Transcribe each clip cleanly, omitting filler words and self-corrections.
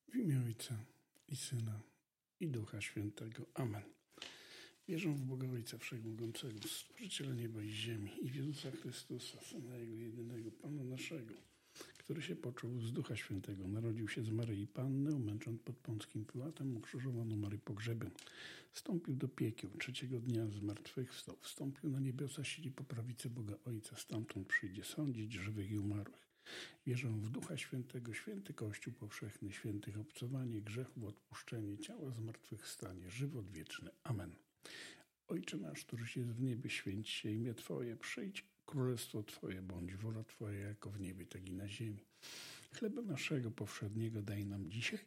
W imię Ojca i Syna i Ducha Świętego. Amen. Wierzę w Boga Ojca Wszechmogącego, Stworzyciela nieba i ziemi i w Jezusa Chrystusa, Syna Jego jedynego, Pana naszego, który się począł z Ducha Świętego, narodził się z Maryi Panny, umęczon pod Pąckim Piłatem, ukrzyżowano Maryi pogrzebem, wstąpił do piekieł, trzeciego dnia zmartwychwstał, wstąpił na niebiosa, siedzi po prawicy Boga Ojca, stamtąd przyjdzie sądzić żywych i umarłych. Wierzę w Ducha Świętego, święty Kościół powszechny, świętych obcowanie, grzechów odpuszczenie, ciała zmartwychwstanie, żywot wieczny. Amen. Ojcze nasz, któryś jest w niebie, święć się imię Twoje, przyjdź królestwo Twoje, bądź wola Twoja jako w niebie, tak i na ziemi. Chleba naszego powszedniego daj nam dzisiaj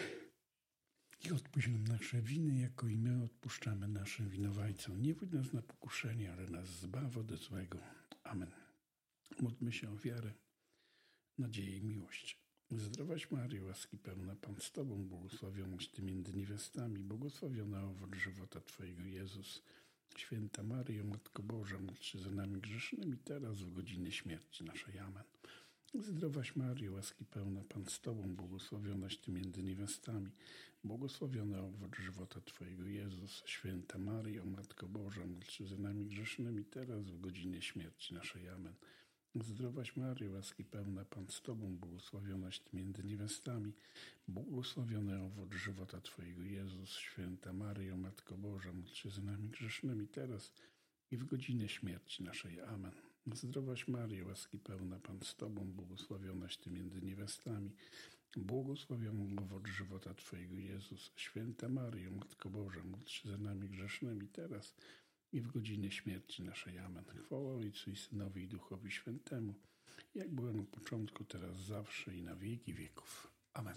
i odpuść nam nasze winy, jako i my odpuszczamy naszym winowajcom. Nie wódź nas na pokuszenie, ale nas zbaw ode złego. Amen. Módlmy się o wiarę, nadzieję i miłość. Zdrowaś Maryjo, łaski pełna, Pan z Tobą, błogosławionaś Ty między niewiastami, błogosławiona owoc żywota Twojego, Jezus. Święta Maryjo, Matko Boża, módl się za nami grzesznymi, teraz w godzinę śmierci naszej. Amen. Zdrowaś Maryjo, łaski pełna, Pan z Tobą, błogosławionaś Ty między niewiastami, błogosławiona owoc żywota Twojego, Jezus. Święta Maryjo, Matko Boża, módl się za nami grzesznymi, teraz w godzinę śmierci naszej. Amen. Zdrowaś Maryjo, łaski pełna, Pan z Tobą, błogosławionaś Ty między niewiastami, błogosławiony owoc żywota Twojego, Jezus. Święta Maryjo, Matko Boża, módl się za nami grzesznymi, teraz i w godzinę śmierci naszej. Amen. Zdrowaś Maryjo, łaski pełna, Pan z Tobą, błogosławionaś Ty między niewiastami, błogosławiony owoc żywota Twojego, Jezus. Święta Maryjo, Matko Boża, módl się za nami grzesznymi, teraz i w godzinę śmierci naszej. Amen. Chwała Ojcu i Synowi i Duchowi Świętemu, jak było na początku, teraz, zawsze i na wieki wieków. Amen.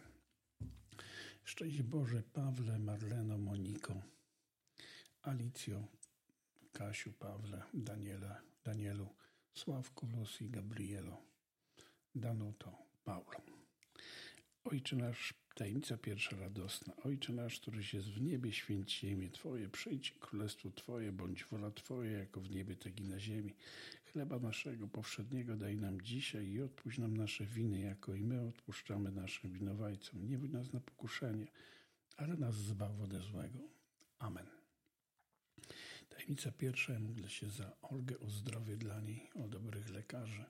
Szczęść Boże, Pawle, Marleno, Moniko, Alicjo, Kasiu, Pawle, Danielu, Sławku, Lucy, Gabrielo, Danuto, Paulo. Ojcze nasz, tajemnica pierwsza radosna. Ojcze nasz, któryś jest w niebie, święć się imię Twoje, przyjdź królestwo Twoje, bądź wola Twoja, jako w niebie, tak i na ziemi. Chleba naszego powszedniego daj nam dzisiaj i odpuść nam nasze winy, jako i my odpuszczamy naszym winowajcom. Nie wódź nas na pokuszenie, ale nas zbaw ode złego. Amen. Tajemnica pierwsza, modlę się za Olgę, o zdrowie dla niej, o dobrych lekarzy.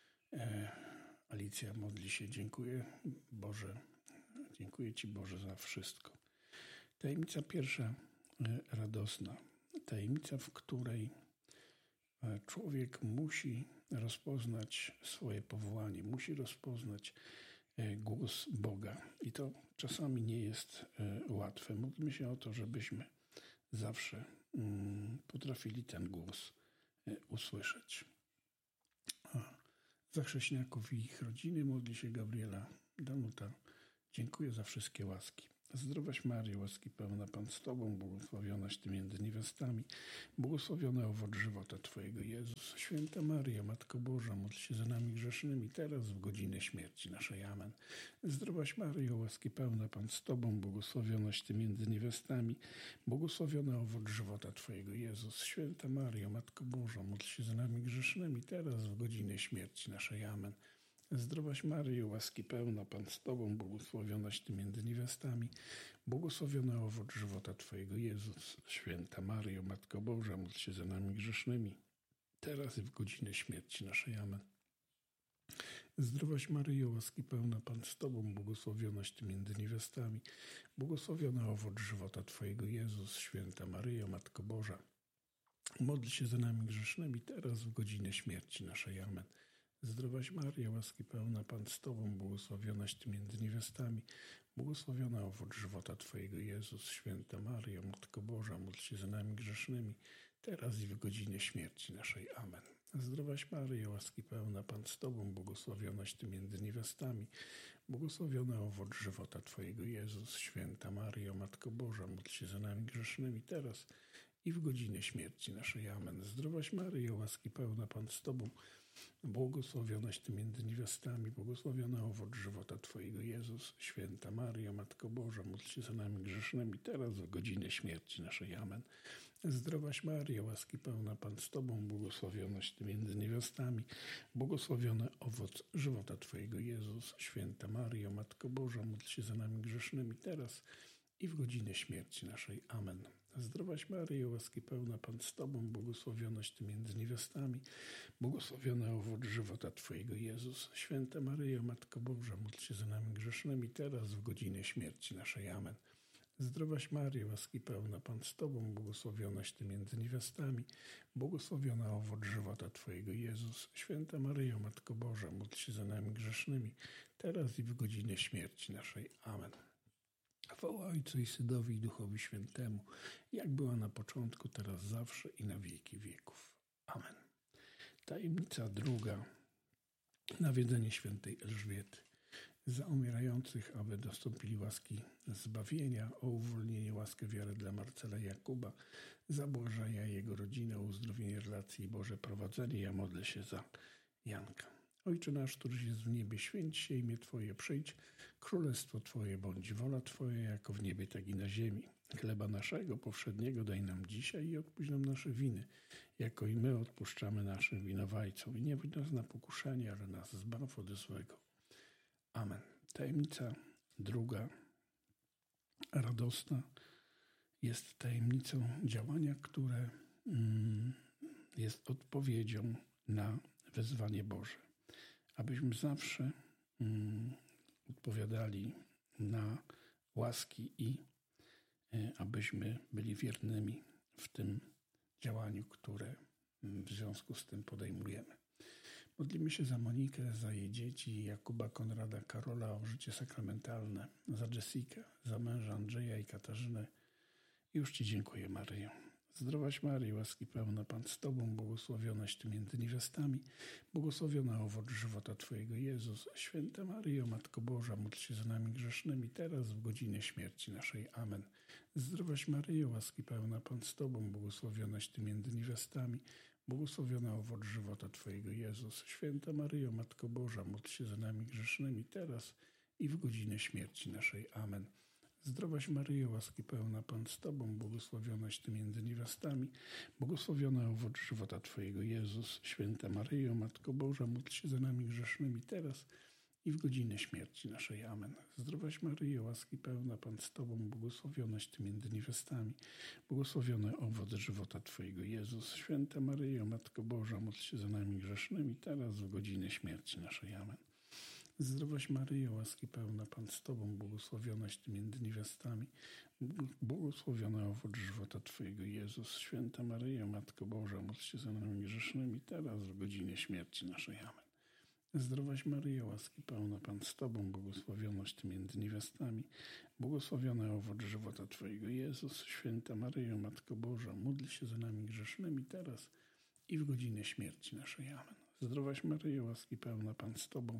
Alicja modli się, dziękuję Ci Boże za wszystko. Tajemnica pierwsza, radosna. Tajemnica, w której człowiek musi rozpoznać swoje powołanie, musi rozpoznać głos Boga. I to czasami nie jest łatwe. Módlmy się o to, żebyśmy zawsze potrafili ten głos usłyszeć. Za chrześcijaków i ich rodziny modli się Gabriela, Danuta. Dziękuję za wszystkie łaski. Zdrowaś Maryjo, łaski pełna, Pan z Tobą, błogosławionaś Ty między niewiastami, błogosławiony owoc żywota Twojego, Jezus. Święta Maryjo, Matko Boża, módl się za nami grzesznymi, teraz w godzinę śmierci naszej. Amen. Zdrowaś Maryjo, łaski pełna, Pan z Tobą, błogosławionaś Ty między niewiastami, błogosławiony owoc żywota Twojego, Jezus. Święta Maryjo, Matko Boża, módl się za nami grzesznymi, teraz w godzinę śmierci naszej. Amen. Zdrowaś Maryjo, łaski pełna, Pan z Tobą, błogosławionaś Ty między niewiastami, błogosławiony owoc żywota Twojego, Jezus. Święta Maryjo, Matko Boża, módl się za nami grzesznymi, teraz i w godzinę śmierci naszej. Amen. Zdrowaś Maryjo, łaski pełna, Pan z Tobą, błogosławionaś Ty między niewiastami, błogosławiony owoc żywota Twojego, Jezus. Święta Maryjo, Matko Boża, módl się za nami grzesznymi, teraz w godzinę śmierci naszej. Amen. Zdrowaś Maryjo, łaski pełna, Pan z Tobą, błogosławionaś Ty między niewiastami, błogosławiona owoc żywota Twojego, Jezus. Święta Maryjo, Matko Boża, módl się za nami grzesznymi, teraz i w godzinę śmierci naszej. Amen. Zdrowaś Maryjo, łaski pełna, Pan z Tobą, błogosławionaś Ty między niewiastami, błogosławiona owoc żywota Twojego, Jezus. Święta Maryjo, Matko Boża, módl się za nami grzesznymi, teraz i w godzinę śmierci naszej. Amen. Zdrowaś Maryjo, łaski pełna, Pan z Tobą, błogosławionaś Ty między niewiastami, błogosławiona owoc żywota Twojego, Jezus. Święta Maryjo, Matko Boża, módl się za nami grzesznymi, teraz w godzinę śmierci naszej. Amen. Zdrowaś Maryjo, łaski pełna Pan z Tobą, błogosławionaś Ty między niewiastami, błogosławiony owoc żywota Twojego, Jezus. Święta Maryjo, Matko Boża, módl się za nami grzesznymi teraz i w godzinę śmierci naszej. Amen. Zdrowaś Maryjo, łaski pełna Pan z Tobą, błogosławionaś Ty między niewiastami, błogosławiony owoc żywota Twojego, Jezus. Święta Maryjo, Matko Boża, módl się za nami grzesznymi teraz w godzinę śmierci naszej. Amen. Zdrowaś Maryjo, łaski pełna Pan z Tobą, błogosławionaś Ty między niewiastami, błogosławiona owoc żywota Twojego, Jezus. Święta Maryjo, Matko Boża, módl się za nami grzesznymi, teraz i w godzinę śmierci naszej. Amen. Chwała Ojcu i Synowi i Duchowi Świętemu, jak była na początku, teraz zawsze i na wieki wieków. Amen. Tajemnica druga. Nawiedzenie świętej Elżbiety. Za umierających, aby dostąpili łaski zbawienia, o uwolnienie, łaskę wiary dla Marcela i Jakuba, za Błażeja i jego rodzinę, o uzdrowienie relacji i Boże prowadzenie. Ja modlę się za Janka. Ojcze nasz, któryś jest w niebie, święć się imię Twoje, przyjdź, królestwo Twoje, bądź wola Twoja, jako w niebie, tak i na ziemi. Chleba naszego powszedniego daj nam dzisiaj i odpuść nam nasze winy, jako i my odpuszczamy naszym winowajcom. I nie wódź nas na pokuszenie, ale nas zbaw ode złego. Amen. Tajemnica druga, radosna, jest tajemnicą działania, które jest odpowiedzią na wezwanie Boże. Abyśmy zawsze odpowiadali na łaski i abyśmy byli wiernymi w tym działaniu, które w związku z tym podejmujemy. Modlimy się za Monikę, za jej dzieci, Jakuba, Konrada, Karola o życie sakramentalne, za Jessikę, za męża Andrzeja i Katarzynę. Już Ci dziękuję, Maryjo. Zdrowaś Maryjo, łaski pełna Pan z Tobą, błogosławionaś Ty między niewiastami, błogosławiona owoc żywota Twojego, Jezus. Święta Maryjo, Matko Boża, módl się za nami grzesznymi, teraz w godzinę śmierci naszej. Amen. Zdrowaś Maryjo, łaski pełna Pan z Tobą, błogosławionaś Ty między niewiastami, błogosławiona owoc żywota Twojego, Jezus. Święta Maryjo, Matko Boża, módl się za nami grzesznymi, teraz i w godzinę śmierci naszej. Amen. Zdrowaś Maryjo, łaski pełna Pan z Tobą, błogosławionaś Ty między niewiastami, błogosławiona owoc żywota Twojego, Jezus. Święta Maryjo, Matko Boża, módl się za nami grzesznymi teraz i w godzinę śmierci naszej. Amen. Zdrowaś Maryjo, łaski pełna Pan z Tobą, błogosławionaś Ty między niewiastami, błogosławiony owoc żywota Twojego, Jezus. Święta Maryjo, Matko Boża, módl się za nami grzesznymi teraz w godzinę śmierci naszej. Amen. Zdrowaś Maryjo, łaski pełna Pan z Tobą, błogosławionaś Ty między niewiastami, błogosławiona owoc żywota Twojego, Jezus. Święta Maryjo, Matko Boża, módl się za nami grzesznymi, teraz w godzinie śmierci naszej. Amen. Zdrowaś Maryjo, łaski pełna Pan z Tobą, błogosławionaś Ty między niewiastami, błogosławiona owoc żywota Twojego, Jezus. Święta Maryjo, Matko Boża, módl się za nami grzesznymi, teraz i w godzinę śmierci naszej. Amen. Zdrowaś Maryjo, łaski pełna Pan z Tobą,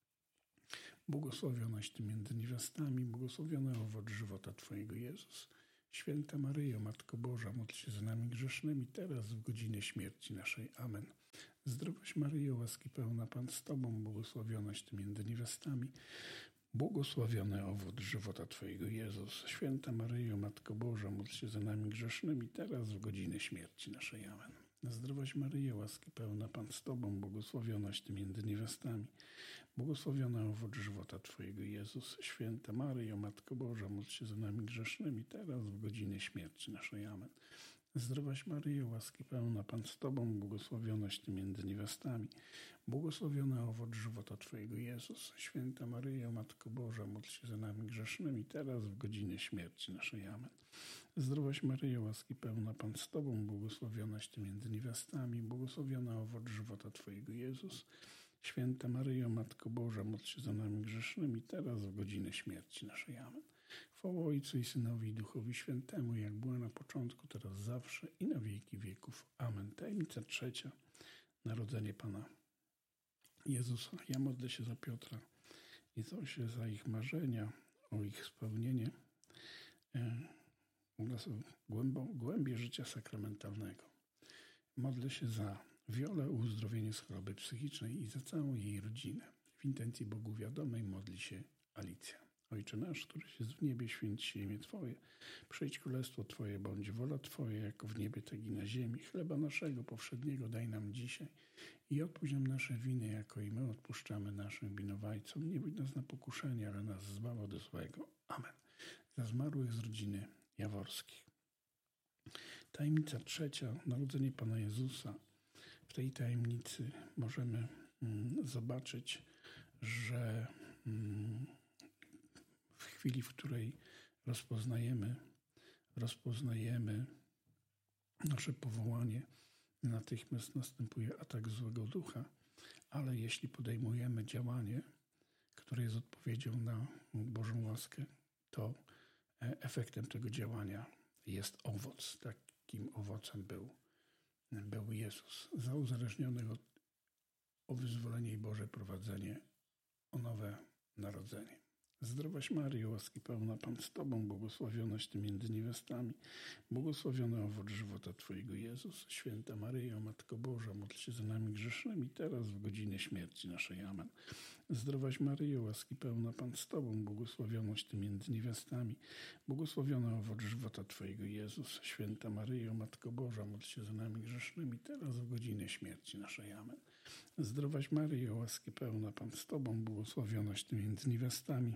błogosławionaś Ty między niewiastami, błogosławiony owoc żywota Twojego, Jezus. Święta Maryjo, Matko Boża, módl się za nami grzesznymi, teraz w godzinę śmierci naszej. Amen. Zdrowaś Maryjo, łaski pełna Pan z Tobą, błogosławionaś Ty między niewiastami, błogosławiony owoc żywota Twojego, Jezus. Święta Maryjo, Matko Boża, módl się za nami grzesznymi, teraz w godzinę śmierci naszej. Amen. Zdrowaś Maryjo, łaski pełna Pan z Tobą, błogosławionaś Ty między niewiastami, błogosławiona owoc żywota Twojego, Jezus. Święta Maryjo, Matko Boża, módl się za nami grzesznymi, teraz w godzinę śmierci naszej. Amen. Zdrowaś Maryjo, łaski pełna Pan z Tobą, błogosławionaś Ty między niewiastami, błogosławiona owoc żywota Twojego, Jezus. Święta Maryjo, Matko Boża, módl się za nami grzesznymi, teraz w godzinę śmierci naszej. Amen. Zdrowaś Maryjo, łaski pełna Pan z Tobą, błogosławionaś Ty między niewiastami, błogosławiona owoc żywota Twojego, Jezus. Święta Maryjo, Matko Boża, módl się za nami grzesznymi, teraz w godzinę śmierci naszej. Amen. Chwała Ojcu i Synowi i Duchowi Świętemu, jak była na początku, teraz zawsze i na wieki wieków. Amen. Tajemnica trzecia. Narodzenie Pana Jezusa. Ja modlę się za Piotra i Zosię, za ich marzenia, o ich spełnienie, głębie życia sakramentalnego. Modlę się za Wiolę o uzdrowienie z choroby psychicznej i za całą jej rodzinę. W intencji Bogu wiadomej modli się Alicja. Ojcze nasz, któryś jest w niebie, święć się imię Twoje. Przyjdź królestwo Twoje, bądź wola Twoja, jako w niebie, tak i na ziemi. Chleba naszego powszedniego daj nam dzisiaj i odpuść nam nasze winy, jako i my odpuszczamy naszym winowajcom. Nie budź nas na pokuszenie, ale nas zbaw od złego. Amen. Za zmarłych z rodziny Jaworskich. Tajemnica trzecia, narodzenie Pana Jezusa. W tej tajemnicy możemy zobaczyć, że w chwili, w której rozpoznajemy nasze powołanie, natychmiast następuje atak złego ducha, ale jeśli podejmujemy działanie, które jest odpowiedzią na Bożą łaskę, to efektem tego działania jest owoc. Takim owocem był Jezus, uzależniony o wyzwolenie i Boże prowadzenie, o nowe narodzenie. Zdrowaś Maryjo, łaski pełna, Pan z Tobą, błogosławionaś Ty między niewiastami, błogosławiony owoc żywota Twojego, Jezus. Święta Maryjo, Matko Boża, módl się za nami grzesznymi, teraz w godzinie śmierci naszej. Amen. Zdrowaś Maryjo, łaski pełna, Pan z Tobą, błogosławionaś Ty między niewiastami, błogosławiony owoc żywota Twojego, Jezus. Święta Maryjo, Matko Boża, módl się za nami grzesznymi, teraz w godzinie śmierci naszej. Amen. Zdrowaś Maryjo, łaski pełna, Pan z Tobą, błogosławionaś Ty między niewiastami,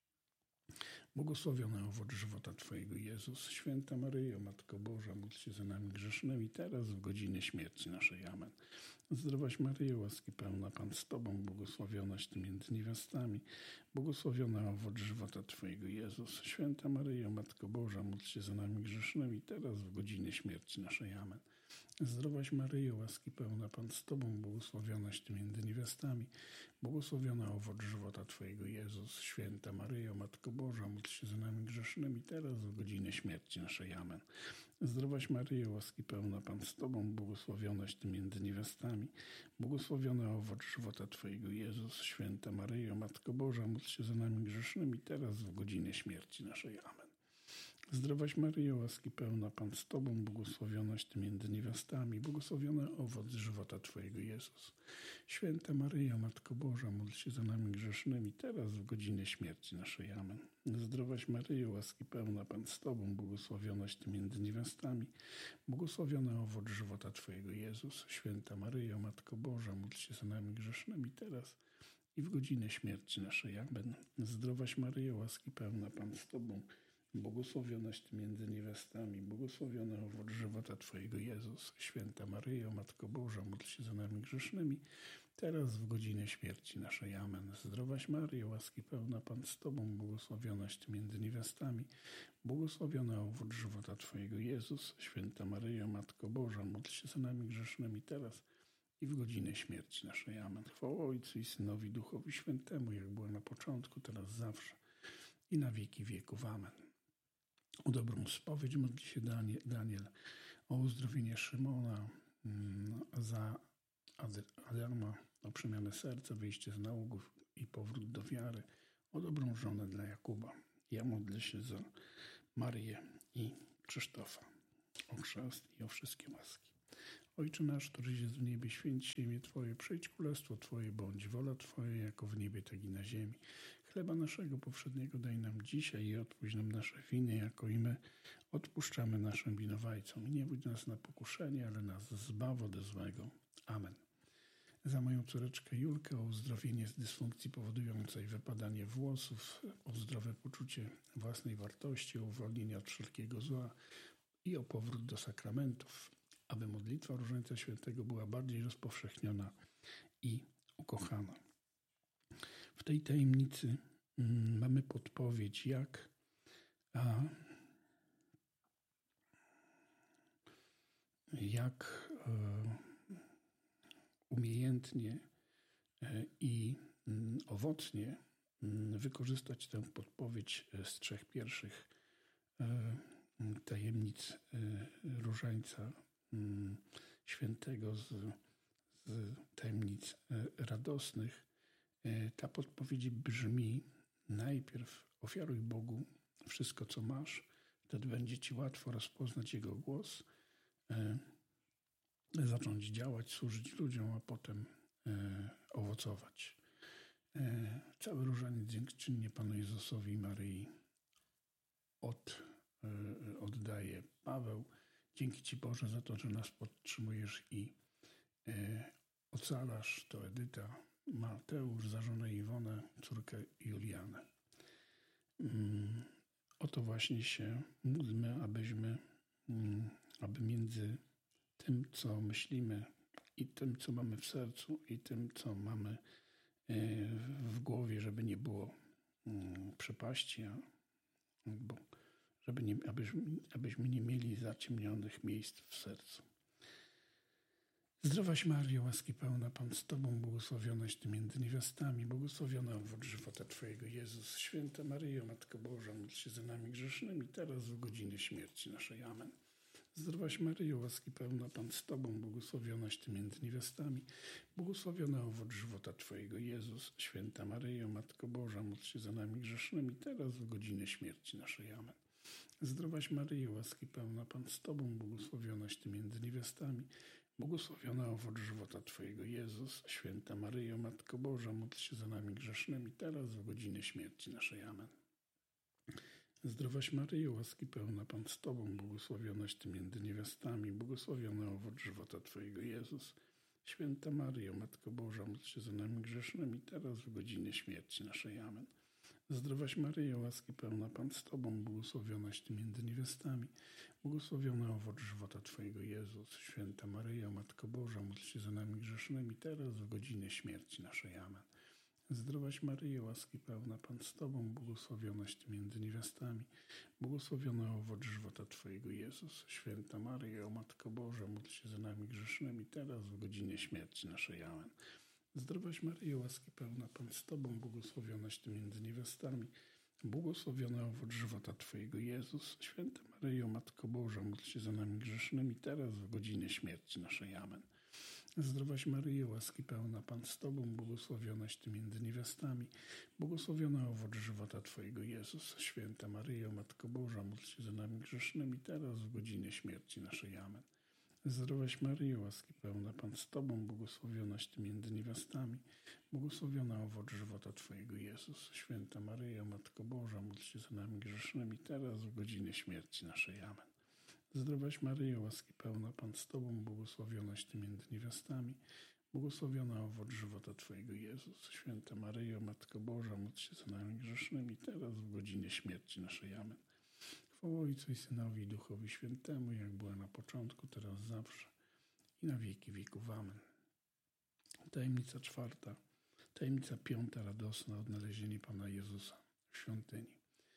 błogosławiony owoc żywota Twojego, Jezus. Święta Maryjo, Matko Boża, módl się za nami grzesznymi, teraz w godzinie śmierci naszej. Amen. Zdrowaś Maryjo, łaski pełna, Pan z Tobą, błogosławionaś Ty między niewiastami, błogosławiony owoc żywota Twojego, Jezus. Święta Maryjo, Matko Boża, módl się za nami grzesznymi, teraz w godzinie śmierci naszej. Amen. Zdrowaś Maryjo, łaski pełna, Pan z Tobą, błogosławionaś Ty między niewiastami, błogosławiony owoc żywota Twojego, Jezus. Święta Maryjo, Matko Boża, módl się za nami grzesznymi, teraz w godzinie śmierci naszej. Amen. Zdrowaś Maryjo, łaski pełna, Pan z Tobą, błogosławionaś Ty między niewiastami, błogosławiony owoc żywota Twojego, Jezus. Święta Maryjo, Matko Boża, módl się za nami grzesznymi, teraz w godzinie śmierci naszej. Amen. Zdrowaś Maryjo, łaski pełna, Pan z Tobą, błogosławionaś Ty między niewiastami, błogosławiony owoc żywota Twojego, Jezus. Święta Maryjo, Matko Boża, módl się za nami grzesznymi, teraz w godzinie śmierci naszej. Amen. Zdrowaś Maryjo, łaski pełna, Pan z Tobą, błogosławionaś Ty między niewiastami, błogosławiony owoc żywota Twojego, Jezus. Święta Maryjo, Matko Boża, módl się za nami grzesznymi, teraz i w godzinę śmierci naszej. Amen. Zdrowaś Maryjo, łaski pełna, Pan z Tobą, błogosławionaś Ty między niewiastami, błogosławiony owoc żywota Twojego, Jezus. Święta Maryjo, Matko Boża, módl się za nami grzesznymi, teraz w godzinę śmierci naszej. Amen. Zdrowaś Maryjo, łaski pełna, Pan z Tobą, błogosławionaś Ty między niewiastami, błogosławiony owoc żywota Twojego, Jezus. Święta Maryjo, Matko Boża, módl się za nami grzesznymi, teraz i w godzinę śmierci naszej. Amen. Chwała Ojcu i Synowi, Duchowi Świętemu, jak było na początku, teraz zawsze i na wieki wieków. Amen. O dobrą spowiedź modli się Daniel, o uzdrowienie Szymona, za Adama, o przemianę serca, wyjście z nałogów i powrót do wiary, o dobrą żonę dla Jakuba. Ja modlę się za Marię i Krzysztofa, o chrzest i o wszystkie łaski. Ojcze nasz, któryś jest w niebie, święć się imię Twoje, przyjdź królestwo Twoje, bądź wola Twoja, jako w niebie, tak i na ziemi. Chleba naszego powszedniego daj nam dzisiaj i odpuść nam nasze winy, jako i my odpuszczamy naszym winowajcom. I nie budź nas na pokuszenie, ale nas zbaw ode złego. Amen. Za moją córeczkę Julkę o uzdrowienie z dysfunkcji powodującej wypadanie włosów, o zdrowe poczucie własnej wartości, o uwolnienie od wszelkiego zła i o powrót do sakramentów, aby modlitwa Różańca Świętego była bardziej rozpowszechniona i ukochana. W tej tajemnicy mamy podpowiedź, jak umiejętnie i owocnie wykorzystać tę podpowiedź z 3 pierwszych tajemnic Różańca Świętego, z tajemnic radosnych. Ta podpowiedź brzmi: najpierw ofiaruj Bogu wszystko, co masz, wtedy będzie Ci łatwo rozpoznać Jego głos, zacząć działać, służyć ludziom, a potem owocować. Cały różaniec dziękczynnie Panu Jezusowi i Maryi oddaje Paweł. Dzięki Ci, Boże, za to, że nas podtrzymujesz i ocalasz. To Edyta, Mateusz, za żonę Iwonę, córkę Julianę. O to właśnie się módlmy, aby między tym, co myślimy i tym, co mamy w sercu i tym, co mamy w głowie, żeby nie było przepaści, abyśmy nie mieli zaciemnionych miejsc w sercu. Zdrowaś Maryjo, łaski pełna, Pan z Tobą, błogosławionaś Ty między niewiastami, błogosławiony owoc żywota Twojego, Jezus. Święta Maryjo, Matko Boża, módl się za nami grzesznymi, teraz w godzinę śmierci naszej. Amen. Zdrowaś Maryjo, łaski pełna, Pan z Tobą, błogosławionaś Ty między niewiastami, błogosławiony owoc żywota Twojego, Jezus. Święta Maryjo, Matko Boża, módl się za nami grzesznymi, teraz w godzinę śmierci naszej. Amen. Zdrowaś Maryjo, łaski pełna, Pan z Tobą, błogosławionaś Ty między niewiastami, błogosławiony owoc żywota Twojego, Jezus. Święta Maryjo, Matko Boża, módl się za nami grzesznymi, teraz w godzinę śmierci naszej. Amen. Zdrowaś Maryjo, łaski pełna, Pan z Tobą, błogosławionaś Ty między niewiastami, błogosławiony owoc żywota Twojego, Jezus. Święta Maryjo, Matko Boża, módl się za nami grzesznymi, teraz w godzinę śmierci naszej. Amen. Zdrowaś Maryjo, łaski pełna, Pan z Tobą, błogosławionaś Ty między niewiastami, błogosławiony owoc żywota Twojego, Jezus. Święta Maryjo, Matko Boża, módl się za nami grzesznymi, teraz w godzinę śmierci naszej. Amen. Zdrowaś Maryjo, łaski pełna, Pan z Tobą, błogosławionaś Ty między niewiastami, błogosławiony owoc żywota Twojego, Jezus. Święta Maryjo, Matko Boża, módl się za nami grzesznymi, teraz w godzinę śmierci naszej. Amen. Zdrowaś Maryjo, łaski pełna, Pan z Tobą, błogosławionaś Ty między niewiastami, błogosławiony owoc żywota Twojego, Jezus. Święta Maryjo, Matko Boża, módl się za nami grzesznymi, teraz w godzinę śmierci naszej. Amen. Zdrowaś Maryjo, łaski pełna, Pan z Tobą, błogosławionaś Ty między niewiastami, błogosławiony owoc żywota Twojego, Jezus. Święta Maryjo, Matko Boża, módl się za nami grzesznymi, teraz w godzinę śmierci naszej. Amen. Zdrowaś Maryjo, łaski pełna, Pan z Tobą, błogosławionaś Ty między niewiastami, błogosławiony owoc żywota Twojego, Jezus. Święta Maryjo, Matko Boża, módl się za nami grzesznymi, teraz w godzinę śmierci naszej. Amen. Zdrowaś Maryjo, łaski pełna, Pan z Tobą, błogosławionaś Ty między niewiastami, błogosławiony owoc żywota Twojego, Jezus. Święta Maryjo, Matko Boża, módl się za nami grzesznymi, teraz w godzinę śmierci naszej. Amen. Chwała Ojcu i Synowi i Duchowi Świętemu, jak była na początku, teraz zawsze i na wieki wieków. Amen. Tajemnica czwarta, tajemnica piąta, radosna, odnalezienie Pana Jezusa w świątyni.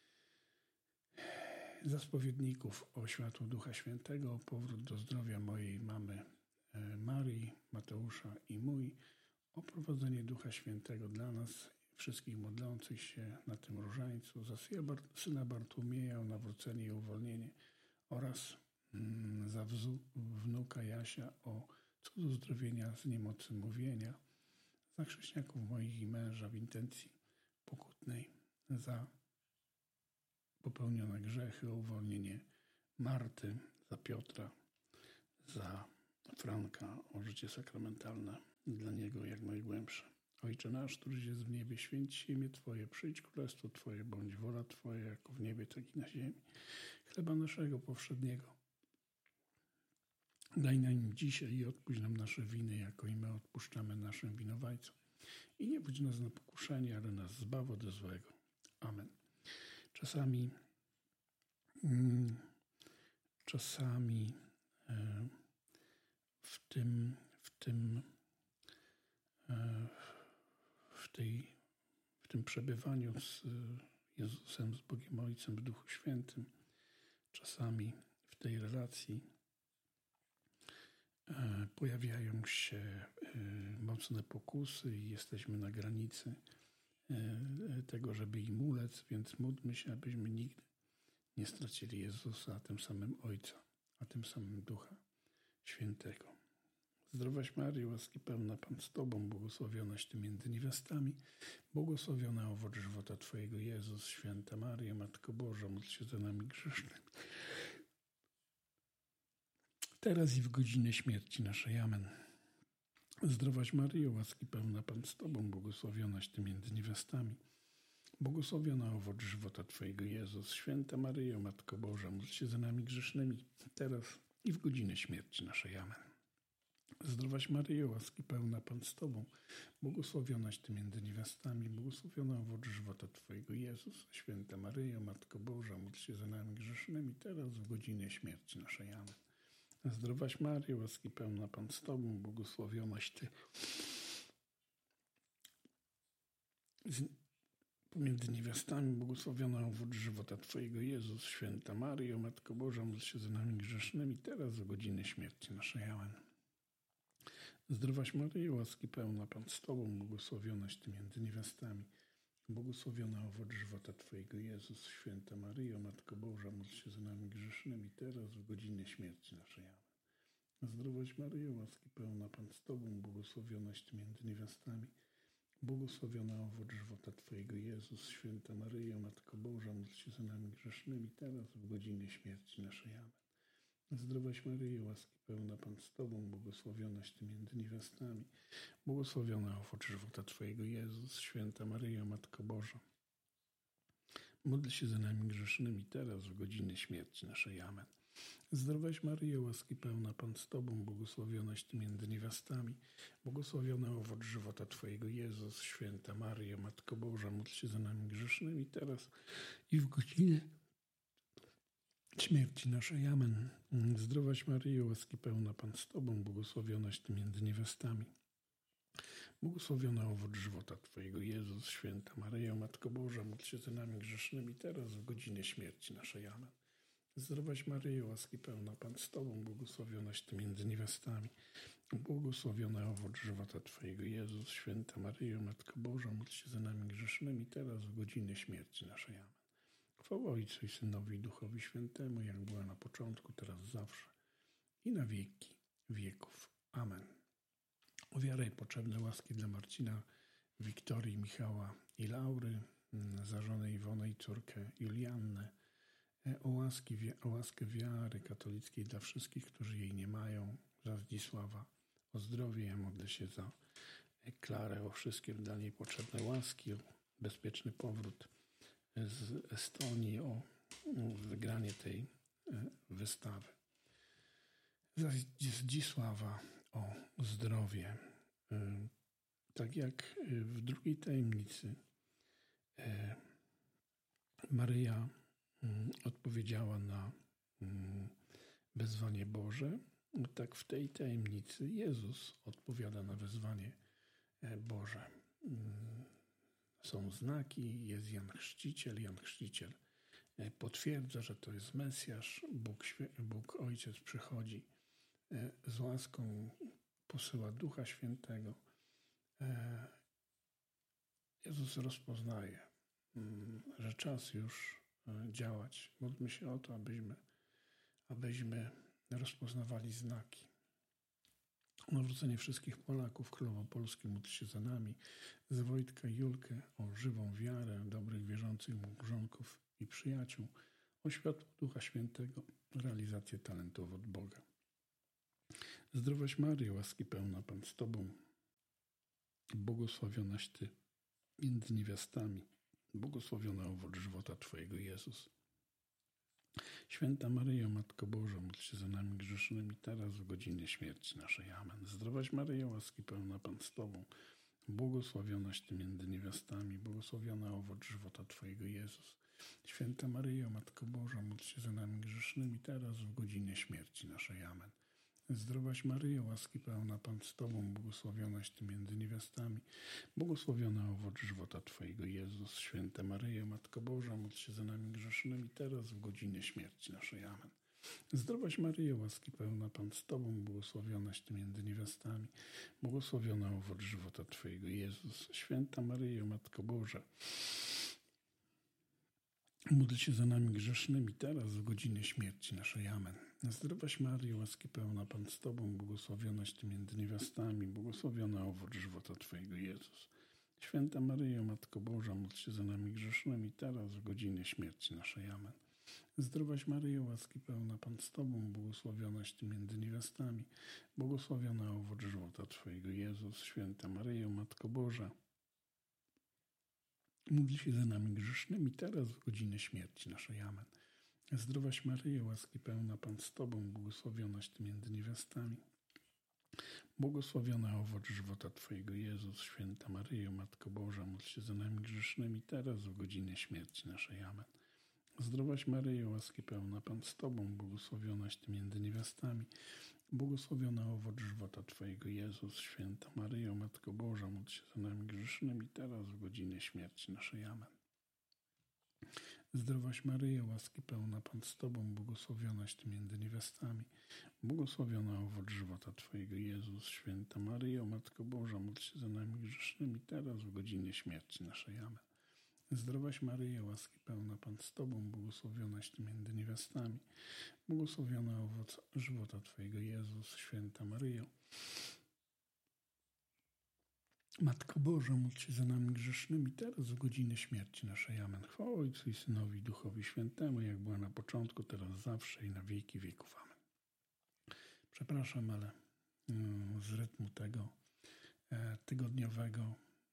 Za spowiedników o światło Ducha Świętego, o powrót do zdrowia mojej mamy Marii, Mateusza i mój, o prowadzenie Ducha Świętego dla nas, wszystkich modlących się na tym różańcu, za syna Bartłomieja o nawrócenie i uwolnienie oraz za wnuka Jasia o cud uzdrowienia z niemocy mówienia, za chrześcijaków moich i męża w intencji pokutnej, za popełnione grzechy, o uwolnienie Marty, za Piotra, za Franka, o życie sakramentalne dla niego jak najgłębsze. Ojcze nasz, któryś jest w niebie, święć się imię Twoje, przyjdź królestwo Twoje, bądź wola Twoja, jako w niebie, tak i na ziemi. Chleba naszego powszedniego daj nam dzisiaj i odpuść nam nasze winy, jako i my odpuszczamy naszym winowajcom. I nie budź nas na pokuszenie, ale nas zbaw ode złego. Amen. Czasami w tym przebywaniu z Jezusem, z Bogiem Ojcem, w Duchu Świętym, czasami w tej relacji pojawiają się mocne pokusy i jesteśmy na granicy tego, żeby im ulec, więc módlmy się, abyśmy nigdy nie stracili Jezusa, a tym samym Ojca, a tym samym Ducha Świętego. Zdrowaś Maryjo, łaski pełna, Pan z Tobą, błogosławionaś Ty między niewiastami, błogosławiony owoc żywota Twojego, Jezus. Święta Maryjo, Matko Boża, módl się za nami grzesznymi, teraz i w godzinę śmierci naszej. Amen. Zdrowaś Maryjo, łaski pełna Pan z Tobą, błogosławionaś Ty między niewiastami. Błogosławiona owoc żywota Twojego, Jezus. Święta Maryjo, Matko Boża, módl się za nami grzesznymi, teraz i w godzinę śmierci naszej. Amen. Zdrowaś Maryjo, łaski pełna Pan z Tobą, błogosławionaś Ty między niewiastami, błogosławiona owoc żywota Twojego, Jezus. Święta Maryjo, Matko Boża, módl się za nami grzesznymi, teraz w godzinę śmierci naszej. Amen. Zdrowaś Maryjo, łaski pełna Pan z Tobą, błogosławionaś Ty pomiędzy niewiastami, błogosławiona owoc żywota Twojego, Jezus. Święta Maryjo, Matko Boża, módl się za nami grzesznymi, teraz w godzinę śmierci naszej. Amen. Zdrowaś Maryjo, łaski pełna Pan z Tobą, błogosławionaś Ty między niewiastami, błogosławiona owoc żywota Twojego, Jezus. Święta Maryjo, Matko Boża, módl się za nami grzesznymi, teraz w godzinę śmierci naszej. Amen. Zdrowaś Maryjo, łaski pełna Pan z Tobą, błogosławionaś Ty między niewiastami, błogosławiona owoc żywota Twojego, Jezus. Święta Maryjo, Matko Boża, módl się za nami grzesznymi, teraz w godzinę śmierci naszej. Amen. Zdrowaś Maryjo, łaski pełna Pan z Tobą, błogosławionaś Ty między niewiastami, błogosławiona owoc żywota Twojego, Jezus. Święta Maryjo, Matko Boża, módl się za nami grzesznymi, teraz w godzinę śmierci naszej. Amen. Zdrowaś Maryjo, łaski pełna Pan z Tobą, błogosławionaś Ty między niewiastami, błogosławiona owoc żywota Twojego, Jezus. Święta Maryjo, Matko Boża, módl się za nami grzesznymi, teraz i w godzinę śmierci naszej. Amen. Zdrowaś Maryjo, łaski pełna Pan z Tobą, błogosławionaś Ty między niewiastami, błogosławiona owoc żywota Twojego, Jezus. Święta Maryjo, Matko Boża, módl się za nami grzesznymi, teraz w godzinę śmierci naszej. Amen. Zdrowaś Maryjo, łaski pełna Pan z Tobą, błogosławionaś Ty między niewiastami, błogosławiona owoc żywota Twojego, Jezus. Święta Maryjo, Matko Boża, módl się za nami grzesznymi, teraz w godzinę śmierci naszej. Amen. Chwała Ojcu i Synowi i Duchowi Świętemu, jak była na początku, teraz zawsze i na wieki wieków. Amen. O wiarę i potrzebne łaski dla Marcina, Wiktorii, Michała i Laury, za żonę Iwonę i córkę Juliannę, o łaskę wiary katolickiej dla wszystkich, którzy jej nie mają, za Zdzisława, o zdrowie. Ja modlę się za Klarę, o wszystkie dla niej potrzebne łaski, o bezpieczny powrót z Estonii, o wygranie tej wystawy. Za Zdzisława o zdrowie. Tak jak w drugiej tajemnicy Maryja odpowiedziała na wezwanie Boże, tak w tej tajemnicy Jezus odpowiada na wezwanie Boże. Są znaki, jest Jan Chrzciciel. Jan Chrzciciel potwierdza, że to jest Mesjasz. Bóg Ojciec przychodzi z łaską, posyła Ducha Świętego. Jezus rozpoznaje, że czas już działać. Módlmy się o to, abyśmy rozpoznawali znaki. O nawrócenie wszystkich Polaków, Królowo Polski, módl się za nami, za Wojtka i Julkę, o żywą wiarę, dobrych, wierzących małżonków i przyjaciół, o światło Ducha Świętego, realizację talentów od Boga. Zdrowaś Maryjo, łaski pełna Pan z Tobą, błogosławionaś Ty między niewiastami, błogosławiona owoc żywota Twojego, Jezus. Święta Maryjo, Matko Boża, módl się za nami grzesznymi, teraz w godzinie śmierci naszej. Amen. Zdrowaś Maryjo, łaski pełna Pan z Tobą, błogosławionaś Ty między niewiastami, błogosławiona owoc żywota Twojego, Jezus. Święta Maryjo, Matko Boża, módl się za nami grzesznymi, teraz w godzinie śmierci naszej. Amen. Zdrowaś Maryjo, łaski pełna Pan z Tobą, błogosławionaś Ty między niewiastami, błogosławiona owoc żywota Twojego, Jezus. Święta Maryjo, Matko Boża, módl się za nami grzesznymi, teraz w godzinę śmierci naszej. Amen. Zdrowaś Maryjo, łaski pełna Pan z Tobą, błogosławionaś Ty między niewiastami, błogosławiona owoc żywota Twojego, Jezus. Święta Maryjo, Matko Boża, módl się za nami grzesznymi, teraz w godzinę śmierci naszej. Amen. Zdrowaś Maryjo, łaski pełna Pan z Tobą, błogosławionaś Ty między niewiastami, błogosławiona owoc żywota Twojego, Jezus. Święta Maryjo, Matko Boża, módl się za nami grzesznymi, teraz w godzinę śmierci naszej. Amen. Zdrowaś Maryjo, łaski pełna, Pan z Tobą, błogosławionaś Ty między niewiastami, błogosławiony owoc żywota Twojego, Jezus. Święta Maryjo, Matko Boża, módl się za nami grzesznymi, teraz w godzinę śmierci naszej. Amen. Zdrowaś Maryjo, łaski pełna, Pan z Tobą, błogosławionaś Ty między niewiastami, błogosławiony owoc żywota Twojego, Jezus. Święta Maryjo, Matko Boża, módl się za nami grzesznymi, teraz w godzinę śmierci naszej. Amen. Zdrowaś Maryjo, łaski pełna, Pan z Tobą, błogosławionaś Ty między niewiastami, błogosławiony owoc żywota Twojego, Jezus. Święta Maryjo, Matko Boża, módl się za nami grzesznymi, teraz w godzinę śmierci naszej. Amen. Zdrowaś Maryjo, łaski pełna, Pan z Tobą, błogosławionaś Ty między niewiastami, błogosławiony owoc żywota Twojego, Jezus. Święta Maryjo, Matko Boża, módl się za nami grzesznymi, teraz w godzinę śmierci naszej. Amen. Zdrowaś Maryjo, łaski pełna, Pan z Tobą, błogosławionaś Ty między niewiastami, błogosławiony owoc żywota Twojego, Jezus. Święta Maryjo, Matko Boża, módl się za nami grzesznymi, teraz w godzinę śmierci naszej. Amen. Chwała Ojcu i Synowi i Duchowi Świętemu, jak była na początku, teraz zawsze i na wieki wieków. Amen. Przepraszam, ale z rytmu tego tygodniowego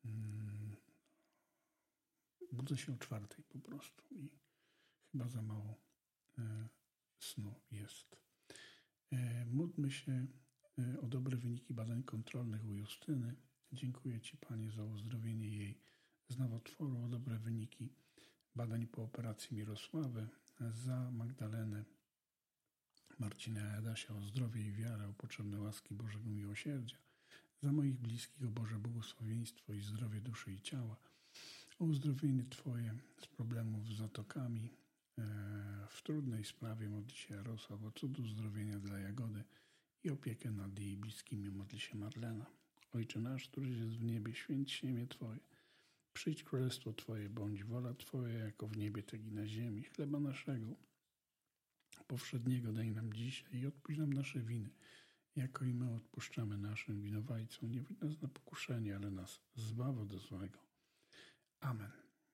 budzę się o 4:00 po prostu i chyba za mało snu jest. Módlmy się o dobre wyniki badań kontrolnych u Justyny. Dziękuję Ci, Panie, za uzdrowienie jej z nowotworu, o dobre wyniki badań po operacji Mirosławy, za Magdalenę, Marcina Adasia, o zdrowie i wiarę, o potrzebne łaski Bożego miłosierdzia, za moich bliskich, o Boże błogosławieństwo i zdrowie duszy i ciała, o uzdrowienie Twoje z problemów z zatokami, w trudnej sprawie modli się Jarosław, o cud uzdrowienia dla Jagody i opiekę nad jej bliskimi modli się Marlena. Ojcze nasz, któryś jest w niebie, święć się imię Twoje. Przyjdź królestwo Twoje, bądź wola Twoja, jako w niebie, tak i na ziemi. Chleba naszego powszedniego daj nam dzisiaj i odpuść nam nasze winy, jako i my odpuszczamy naszym winowajcom. Nie wódź nas na pokuszenie, ale nas zbaw od złego. Amen.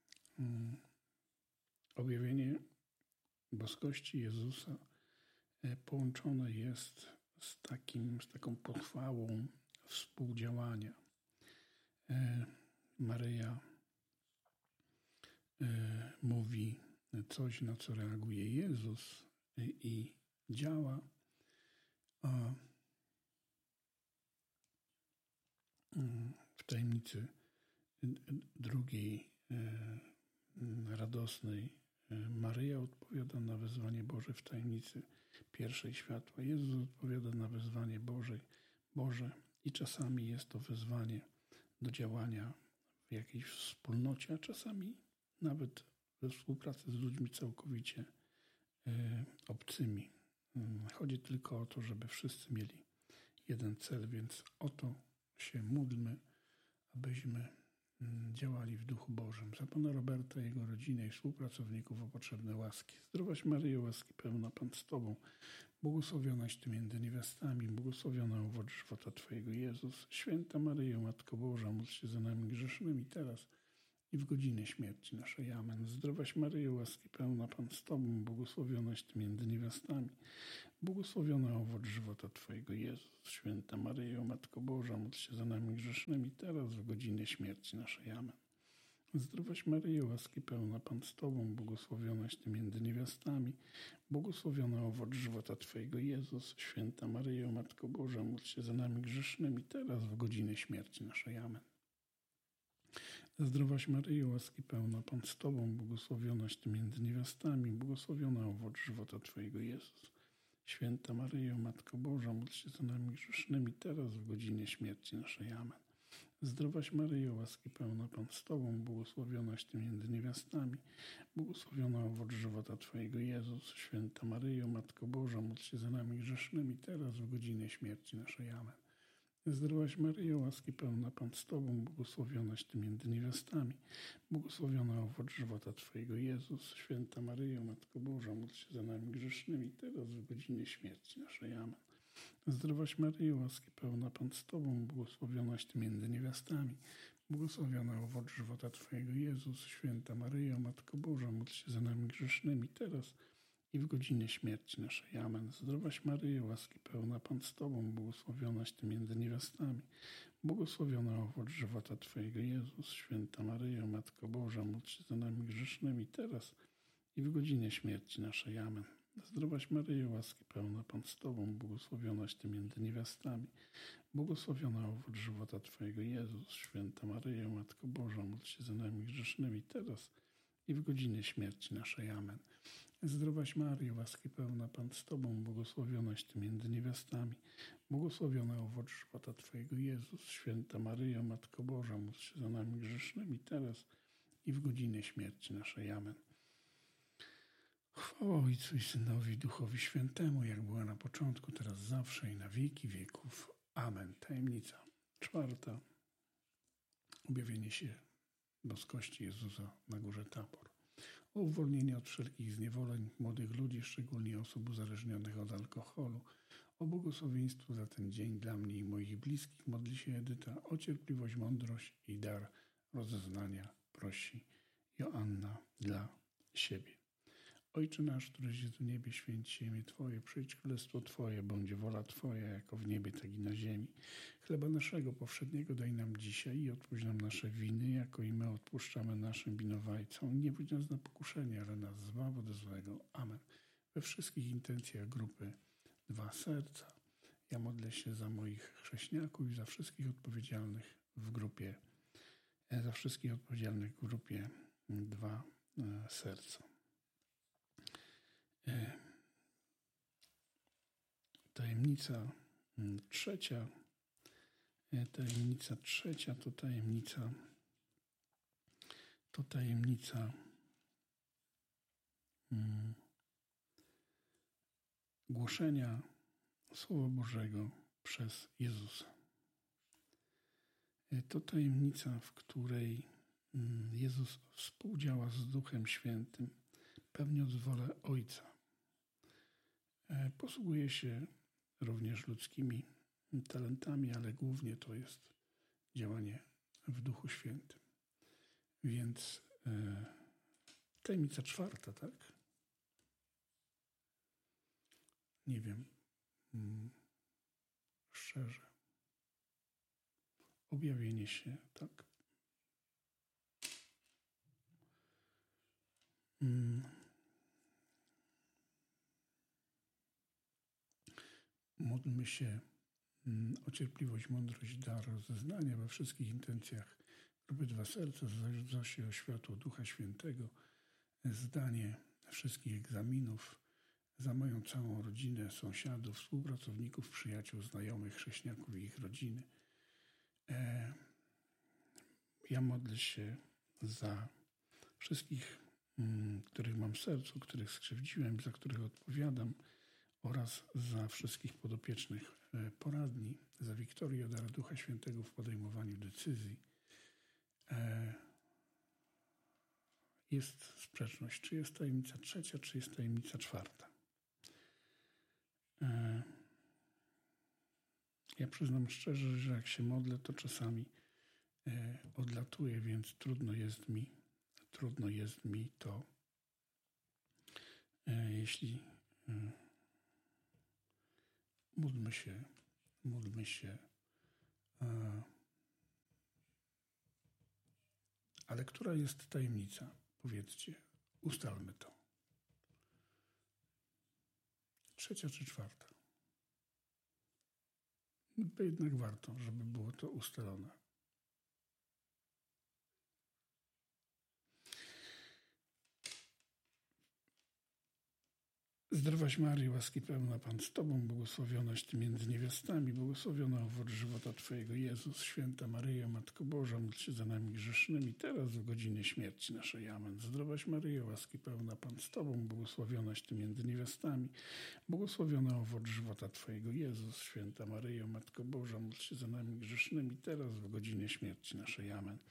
Objawienie boskości Jezusa połączone jest z taką pochwałą współdziałania. Maryja mówi coś, na co reaguje Jezus i działa. A w tajemnicy drugiej, radosnej, Maryja odpowiada na wezwanie Boże. W tajemnicy pierwszej światła Jezus odpowiada na wezwanie Boże i czasami jest to wezwanie do działania w jakiejś wspólnocie, a czasami nawet we współpracy z ludźmi całkowicie obcymi. Chodzi tylko o to, żeby wszyscy mieli jeden cel, więc o to się módlmy, abyśmy działali w Duchu Bożym. Za Pana Roberta, jego rodzinę i współpracowników o potrzebne łaski. Zdrowaś Maryjo, łaski pełna, Pan z Tobą, błogosławionaś Ty między niewiastami, błogosławiona owoc żywota Twojego, Jezus. Święta Maryjo, Matko Boża, módl się za nami grzesznymi, teraz i w godzinę śmierci naszej. Amen. Zdrowaś Maryjo, łaski pełna, Pan z Tobą, błogosławionaś Ty między niewiastami, błogosławiona owoc żywota Twojego, Jezus. Święta Maryjo, Matko Boża, módl się za nami grzesznymi, teraz w godzinę śmierci naszej. Amen. Zdrowaś Maryjo, łaski pełna, Pan z Tobą, błogosławionaś Ty między niewiastami, błogosławiona owoc żywota Twojego, Jezus. Święta Maryjo, Matko Boża, módl się za nami grzesznymi, teraz w godzinę śmierci naszej. Amen. Zdrowaś Maryjo, łaski pełna, Pan z Tobą, błogosławionaś Ty między niewiastami, błogosławiona owoc żywota Twojego, Jezus. Święta Maryjo, Matko Boża, módl się za nami grzesznymi, teraz w godzinę śmierci naszej. Amen. Zdrowaś Maryjo, łaski pełna, Pan z Tobą, błogosławionaś Ty między niewiastami, błogosławiona owoc żywota Twojego, Jezus. Święta Maryjo, Matko Boża, módl się za nami grzesznymi, teraz w godzinę śmierci naszej. Amen. Zdrowaś Maryjo, łaski pełna, Pan z Tobą, błogosławionaś Ty między niewiastami, błogosławiona owoc żywota Twojego, Jezus. Święta Maryjo, Matko Boża, módl się za nami grzesznymi, teraz w godzinę śmierci naszej. Amen. Zdrowaś Maryjo, łaski pełna, Pan z Tobą, błogosławionaś Ty między niewiastami, Błogosławiony owoc żywota Twojego, Jezus. Święta Maryjo, Matko Boża, módl się za nami grzesznymi, teraz i w godzinę śmierci naszej. Amen. Zdrowaś Maryjo, łaski pełna, Pan z Tobą, błogosławionaś Ty między niewiastami. Błogosławiony owoc żywota Twojego, Jezus. Święta Maryjo, Matko Boża, módl się za nami grzesznymi, teraz i w godzinę śmierci naszej. Amen. Zdrowaś Maryjo, łaski pełna, Pan z Tobą, błogosławionaś Ty między niewiastami. Błogosławiony owoc żywota Twojego, Jezus. Święta Maryjo, Matko Boża, módl się za nami grzesznymi, teraz i w godzinę śmierci naszej. Amen. Zdrowaś Maryjo, łaski pełna, Pan z Tobą, błogosławionaś Ty między niewiastami. Błogosławiony owoc żywota Twojego, Jezus. Święta Maryjo, Matko Boża, módl się za nami grzesznymi, teraz i w godzinę śmierci naszej. Amen. Chwała Ojcu i Synowi, i Duchowi Świętemu, jak była na początku, teraz zawsze i na wieki wieków. Amen. Tajemnica 4. Objawienie się boskości Jezusa na górze Tabor. O uwolnienie od wszelkich zniewoleń młodych ludzi, szczególnie osób uzależnionych od alkoholu. O błogosławieństwo za ten dzień dla mnie i moich bliskich modli się Edyta. O cierpliwość, mądrość i dar rozeznania prosi Joanna dla siebie. Ojcze nasz, któryś jest w niebie, święć się imię Twoje, przyjdź królestwo Twoje, bądź wola Twoja, jako w niebie, tak i na ziemi. Chleba naszego powszedniego daj nam dzisiaj i odpuść nam nasze winy, jako i my odpuszczamy naszym winowajcom. Nie wódź nas na pokuszenie, ale nas zbaw od złego. Amen. We wszystkich intencjach grupy 2 serca. Ja modlę się za moich chrześcijaków i za wszystkich odpowiedzialnych w grupie 2 serca. Tajemnica trzecia to tajemnica głoszenia Słowa Bożego przez Jezusa. To tajemnica, w której Jezus współdziała z Duchem Świętym, pełniąc wolę Ojca. Posługuje się również ludzkimi talentami, ale głównie to jest działanie w Duchu Świętym. Więc tajemnica 4, tak? Nie wiem, szczerze. Objawienie się, tak? Módlmy się o cierpliwość, mądrość, dar rozeznania we wszystkich intencjach grupy 2 serca, za się o światło Ducha Świętego, zdanie wszystkich egzaminów, za moją całą rodzinę, sąsiadów, współpracowników, przyjaciół, znajomych, chrześcijaków i ich rodziny. Ja modlę się za wszystkich, których mam w sercu, których skrzywdziłem, za których odpowiadam, oraz za wszystkich podopiecznych poradni, za Wiktorię, dar Ducha Świętego w podejmowaniu decyzji. Jest sprzeczność, czy jest tajemnica 3, czy jest tajemnica 4. Ja przyznam szczerze, że jak się modlę, to czasami odlatuję, więc trudno jest mi to, jeśli módlmy się, ale która jest tajemnica? Powiedzcie, ustalmy to. 3 czy 4? To jednak warto, żeby było to ustalone. Zdrowaś Maryjo, łaski pełna, Pan z Tobą, błogosławionaś Ty między niewiastami, błogosławiona owoc żywota Twojego, Jezus. Święta Maryjo, Matko Boża, módl się za nami grzesznymi, teraz w godzinie śmierci naszej. Amen. Zdrowaś Maryjo, łaski pełna, Pan z Tobą, błogosławionaś Ty między niewiastami, błogosławiona owoc żywota Twojego, Jezus. Święta Maryjo, Matko Boża, módl się za nami grzesznymi, teraz w godzinie śmierci naszej. Amen.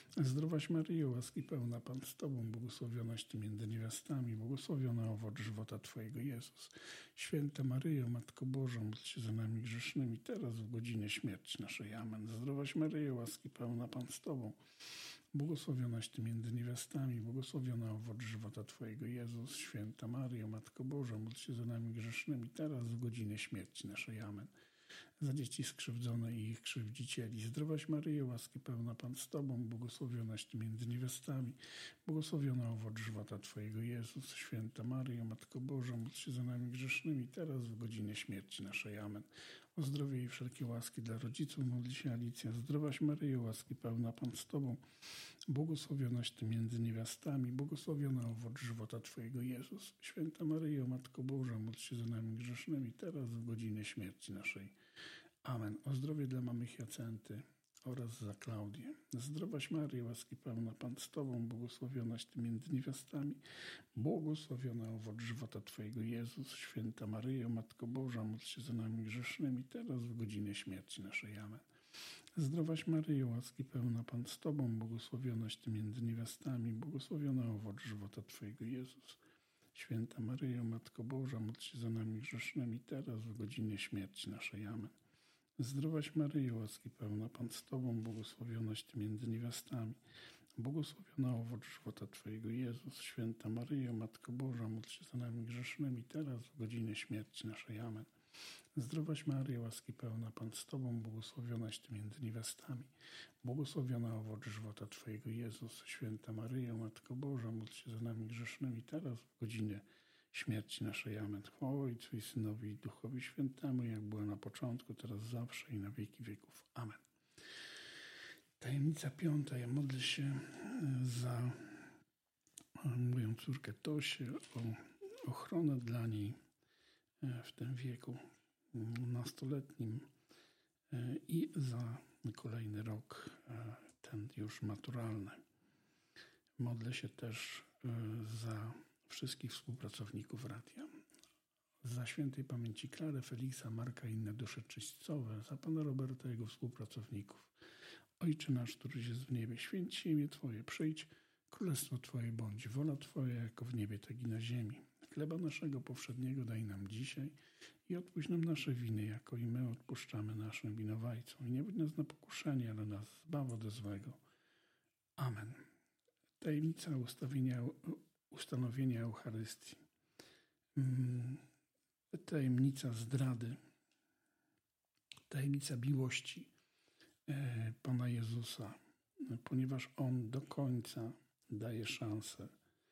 Zdrowaś Maryjo, łaski pełna, Pan z Tobą, błogosławionaś Ty między niewiastami, błogosławiony owoc żywota Twojego, Jezus. Święta Maryjo, Matko Boża, módl się za nami grzesznymi, teraz w godzinie śmierci naszej. Amen. Zdrowaś Maryjo, łaski pełna, Pan z Tobą, błogosławionaś Ty między niewiastami, błogosławiony owoc żywota Twojego, Jezus. Święta Maryjo, Matko Boża, módl się za nami grzesznymi, teraz w godzinie śmierci naszej. Amen. Za dzieci skrzywdzone i ich krzywdzicieli. Zdrowaś Maryjo, łaski pełna, Pan z Tobą, błogosławionaś Ty między niewiastami, błogosławiony owoc żywota Twojego, Jezus. Święta Maryjo, Matko Boża, módl się za nami grzesznymi, teraz w godzinie śmierci naszej. Amen. O zdrowie i wszelkie łaski dla rodziców modli się Alicja. Zdrowaś Maryjo, łaski pełna, Pan z Tobą, błogosławionaś Ty między niewiastami, błogosławiony owoc żywota Twojego, Jezus. Święta Maryjo, Matko Boża, módl się za nami grzesznymi, teraz w godzinie śmierci naszej. Amen. O zdrowie dla mamy Hiacenty oraz za Klaudię. Zdrowaś Maryjo, łaski pełna, Pan z Tobą, błogosławionaś Ty między niewiastami, błogosławiony owoc żywota Twojego, Jezus. Święta Maryjo, Matko Boża, módl się za nami grzesznymi, teraz w godzinie śmierci naszej. Amen. Zdrowaś Maryjo, łaski pełna, Pan z Tobą, błogosławionaś Ty między niewiastami, błogosławiony owoc żywota Twojego, Jezus. Święta Maryjo, Matko Boża, módl się za nami grzesznymi, teraz w godzinie śmierci naszej. Amen. Zdrowaś Maryjo, łaski pełna, Pan z Tobą, błogosławionaś Ty między niewiastami, błogosławiony owoc żywota Twojego, Jezus. Święta Maryjo, Matko Boża, módl się za nami grzesznymi, teraz w godzinie śmierci naszej. Amen. Zdrowaś Maryjo, łaski pełna, Pan z Tobą, błogosławionaś Ty między niewiastami, błogosławiony owoc żywota Twojego, Jezus. Święta Maryjo, Matko Boża, módl się za nami grzesznymi, teraz w godzinie śmierci naszej. Amen. Chwała Ojcu i Synowi i Duchowi Świętemu, jak była na początku, teraz zawsze i na wieki wieków. Amen. Tajemnica piąta. Ja modlę się za moją córkę Tosię, o ochronę dla niej w tym wieku nastoletnim i za kolejny rok, ten już maturalny. Modlę się też za wszystkich współpracowników radia, za świętej pamięci Klarę, Feliksa, Marka i inne dusze czyśćcowe, za pana Roberta i jego współpracowników. Ojcze nasz, któryś jest w niebie, święć się imię Twoje, przyjdź, królestwo Twoje bądź, wola Twoja jako w niebie, tak i na ziemi. Chleba naszego powszedniego daj nam dzisiaj i odpuść nam nasze winy, jako i my odpuszczamy naszym winowajcom. I nie wódź nas na pokuszenie, ale nas zbaw ode złego. Amen. Tajemnica ustanowienia Eucharystii. Tajemnica zdrady. Tajemnica miłości Pana Jezusa, ponieważ On do końca daje szansę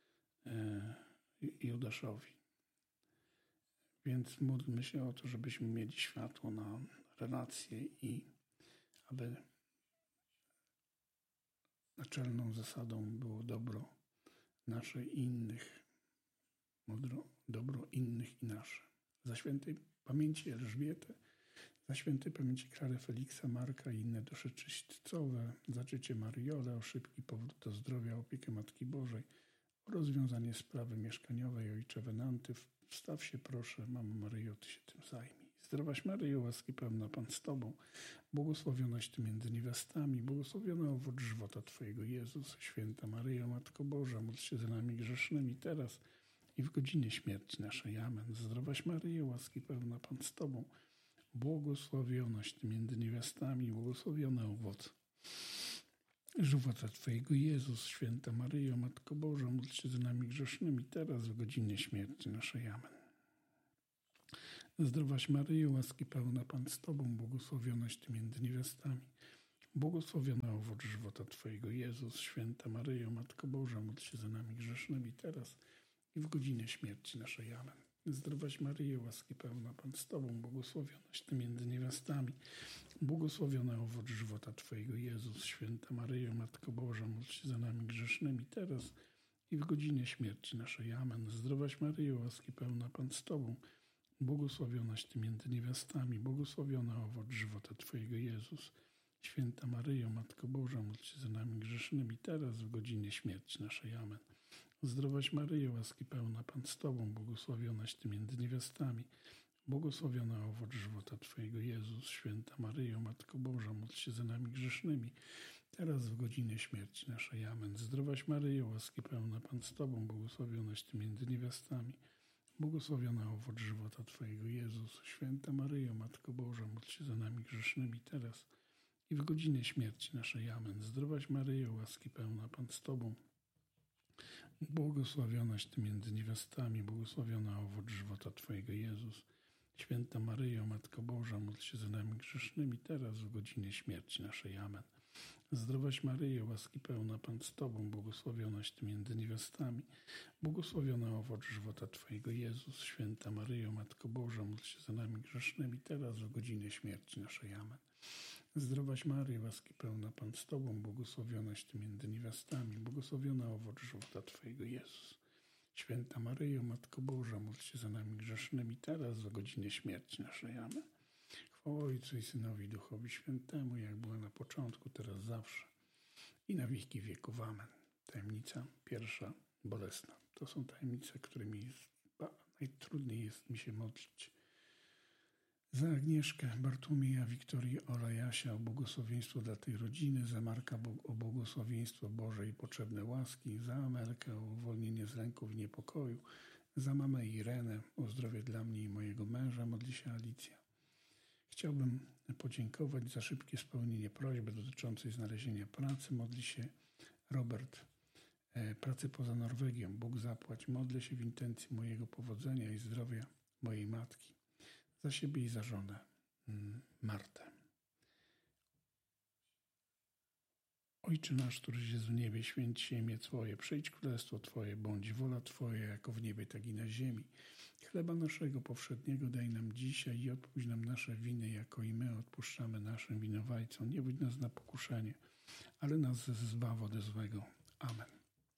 Judaszowi. Więc módlmy się o to, żebyśmy mieli światło na relacje i aby naczelną zasadą było dobro nasze i innych, dobro innych i nasze. Za świętej pamięci Elżbietę, za świętej pamięci Klary, Feliksa, Marka i inne dusze czyśćcowe, za życie Mariolę, o szybki powrót do zdrowia, opiekę Matki Bożej, o rozwiązanie sprawy mieszkaniowej, ojcze Wenanty. Wstaw się proszę, Mamo Maryjo, Ty się tym zajmij. Zdrowaś Maryjo, łaski pełna, Pan z Tobą, błogosławionaś Ty między niewiastami, błogosławiony owoc żywota Twojego, Jezus. Święta Maryjo, Matko Boża, módl się za nami grzesznymi, teraz i w godzinie śmierci naszej. Amen. Zdrowaś Maryjo, łaski pełna, Pan z Tobą, błogosławionaś Ty między niewiastami, błogosławiony owoc żywota Twojego, Jezus. Święta Maryjo, Matko Boża, módl się za nami grzesznymi, teraz w godzinie śmierci naszej. Amen. Zdrowaś Maryjo, łaski pełna, Pan z Tobą, błogosławionaś Ty między niewiastami, błogosławiony owoc żywota Twojego, Jezus. Święta Maryjo, Matko Boża, módl się za nami grzesznymi, teraz i w godzinie śmierci naszej. Amen. Zdrowaś Maryjo, łaski pełna, Pan z Tobą, błogosławionaś Ty między niewiastami, błogosławiony owoc żywota Twojego, Jezus. Święta Maryjo, Matko Boża, módl się za nami grzesznymi, teraz i w godzinie śmierci naszej. Amen. Zdrowaś Maryjo, łaski pełna, Pan z Tobą, błogosławionaś Ty między niewiastami, błogosławiony owoc żywota Twojego, Jezus. Święta Maryjo, Matko Boża, módl się za nami grzesznymi, teraz w godzinie śmierci naszej. Amen. Zdrowaś Maryjo, łaski pełna, Pan z Tobą, błogosławionaś Ty między niewiastami, błogosławiony owoc żywota Twojego, Jezus. Święta Maryjo, Matko Boża, módl się za nami grzesznymi, teraz w godzinę śmierci naszej. Amen. Zdrowaś Maryjo, łaski pełna, Pan z Tobą, błogosławionaś Ty między niewiastami, błogosławiona owoc żywota Twojego, Jezus. Święta Maryjo, Matko Boża, módl się za nami grzesznymi teraz i w godzinę śmierci naszej. Amen. Zdrowaś Maryjo, łaski pełna, Pan z Tobą, błogosławionaś Ty między niewiastami, błogosławiona owoc żywota Twojego, Jezus. Święta Maryjo, Matko Boża, módl się za nami grzesznymi teraz w godzinę śmierci naszej. Amen. Zdrowaś Maryjo, łaski pełna, Pan z Tobą, błogosławionaś Ty między niewiastami, błogosławiona owoc żywota Twojego, Jezus. Święta Maryjo, Matko Boża, módl się za nami grzesznymi teraz w godzinę śmierci naszej. Amen. Zdrowaś Maryjo, łaski pełna, Pan z Tobą, błogosławionaś Ty między niewiastami, błogosławiona owoc żywota Twojego, Jezus. Święta Maryjo, Matko Boża, módl się za nami grzesznymi teraz w godzinę śmierci naszej. Amen. Chwała Ojcu i Synowi i Duchowi Świętemu, jak była na początku, teraz zawsze i na wieki wieków. Amen. Tajemnica pierwsza, bolesna. To są tajemnice, którymi najtrudniej jest mi się modlić. Za Agnieszkę, Bartłomieja, Wiktorię, Ola, Jasia o błogosławieństwo dla tej rodziny, za Marka o błogosławieństwo Boże i potrzebne łaski, za Amelkę o uwolnienie z lęków i niepokoju, za mamę Irenę o zdrowie dla mnie i mojego męża, modli się Alicja. Chciałbym podziękować za szybkie spełnienie prośby dotyczącej znalezienia pracy. Modli się Robert, pracy poza Norwegią. Bóg zapłać. Modlę się w intencji mojego powodzenia i zdrowia mojej matki. Za siebie i za żonę Martę. Ojcze nasz, któryś jest w niebie, święć się imię Twoje. Przyjdź królestwo Twoje, bądź wola Twoja, jako w niebie, tak i na ziemi. Chleba naszego powszedniego daj nam dzisiaj i odpuść nam nasze winy, jako i my odpuszczamy naszym winowajcom. Nie wódź nas na pokuszenie, ale nas zbaw ode złego. Amen.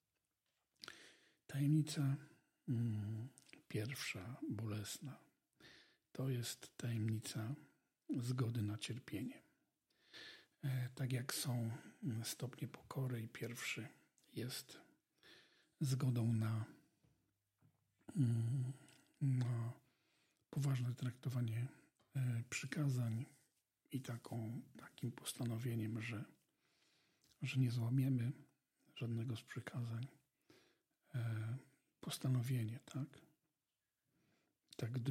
Tajemnica pierwsza, bolesna. To jest tajemnica zgody na cierpienie. Tak jak są stopnie pokory i pierwszy jest zgodą na poważne traktowanie przykazań i takim postanowieniem, że nie złamiemy żadnego z przykazań. Postanowienie, tak? Tak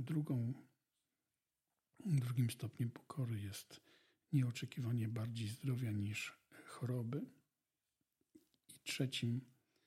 drugim stopniem pokory jest nieoczekiwanie bardziej zdrowia niż choroby. I trzecim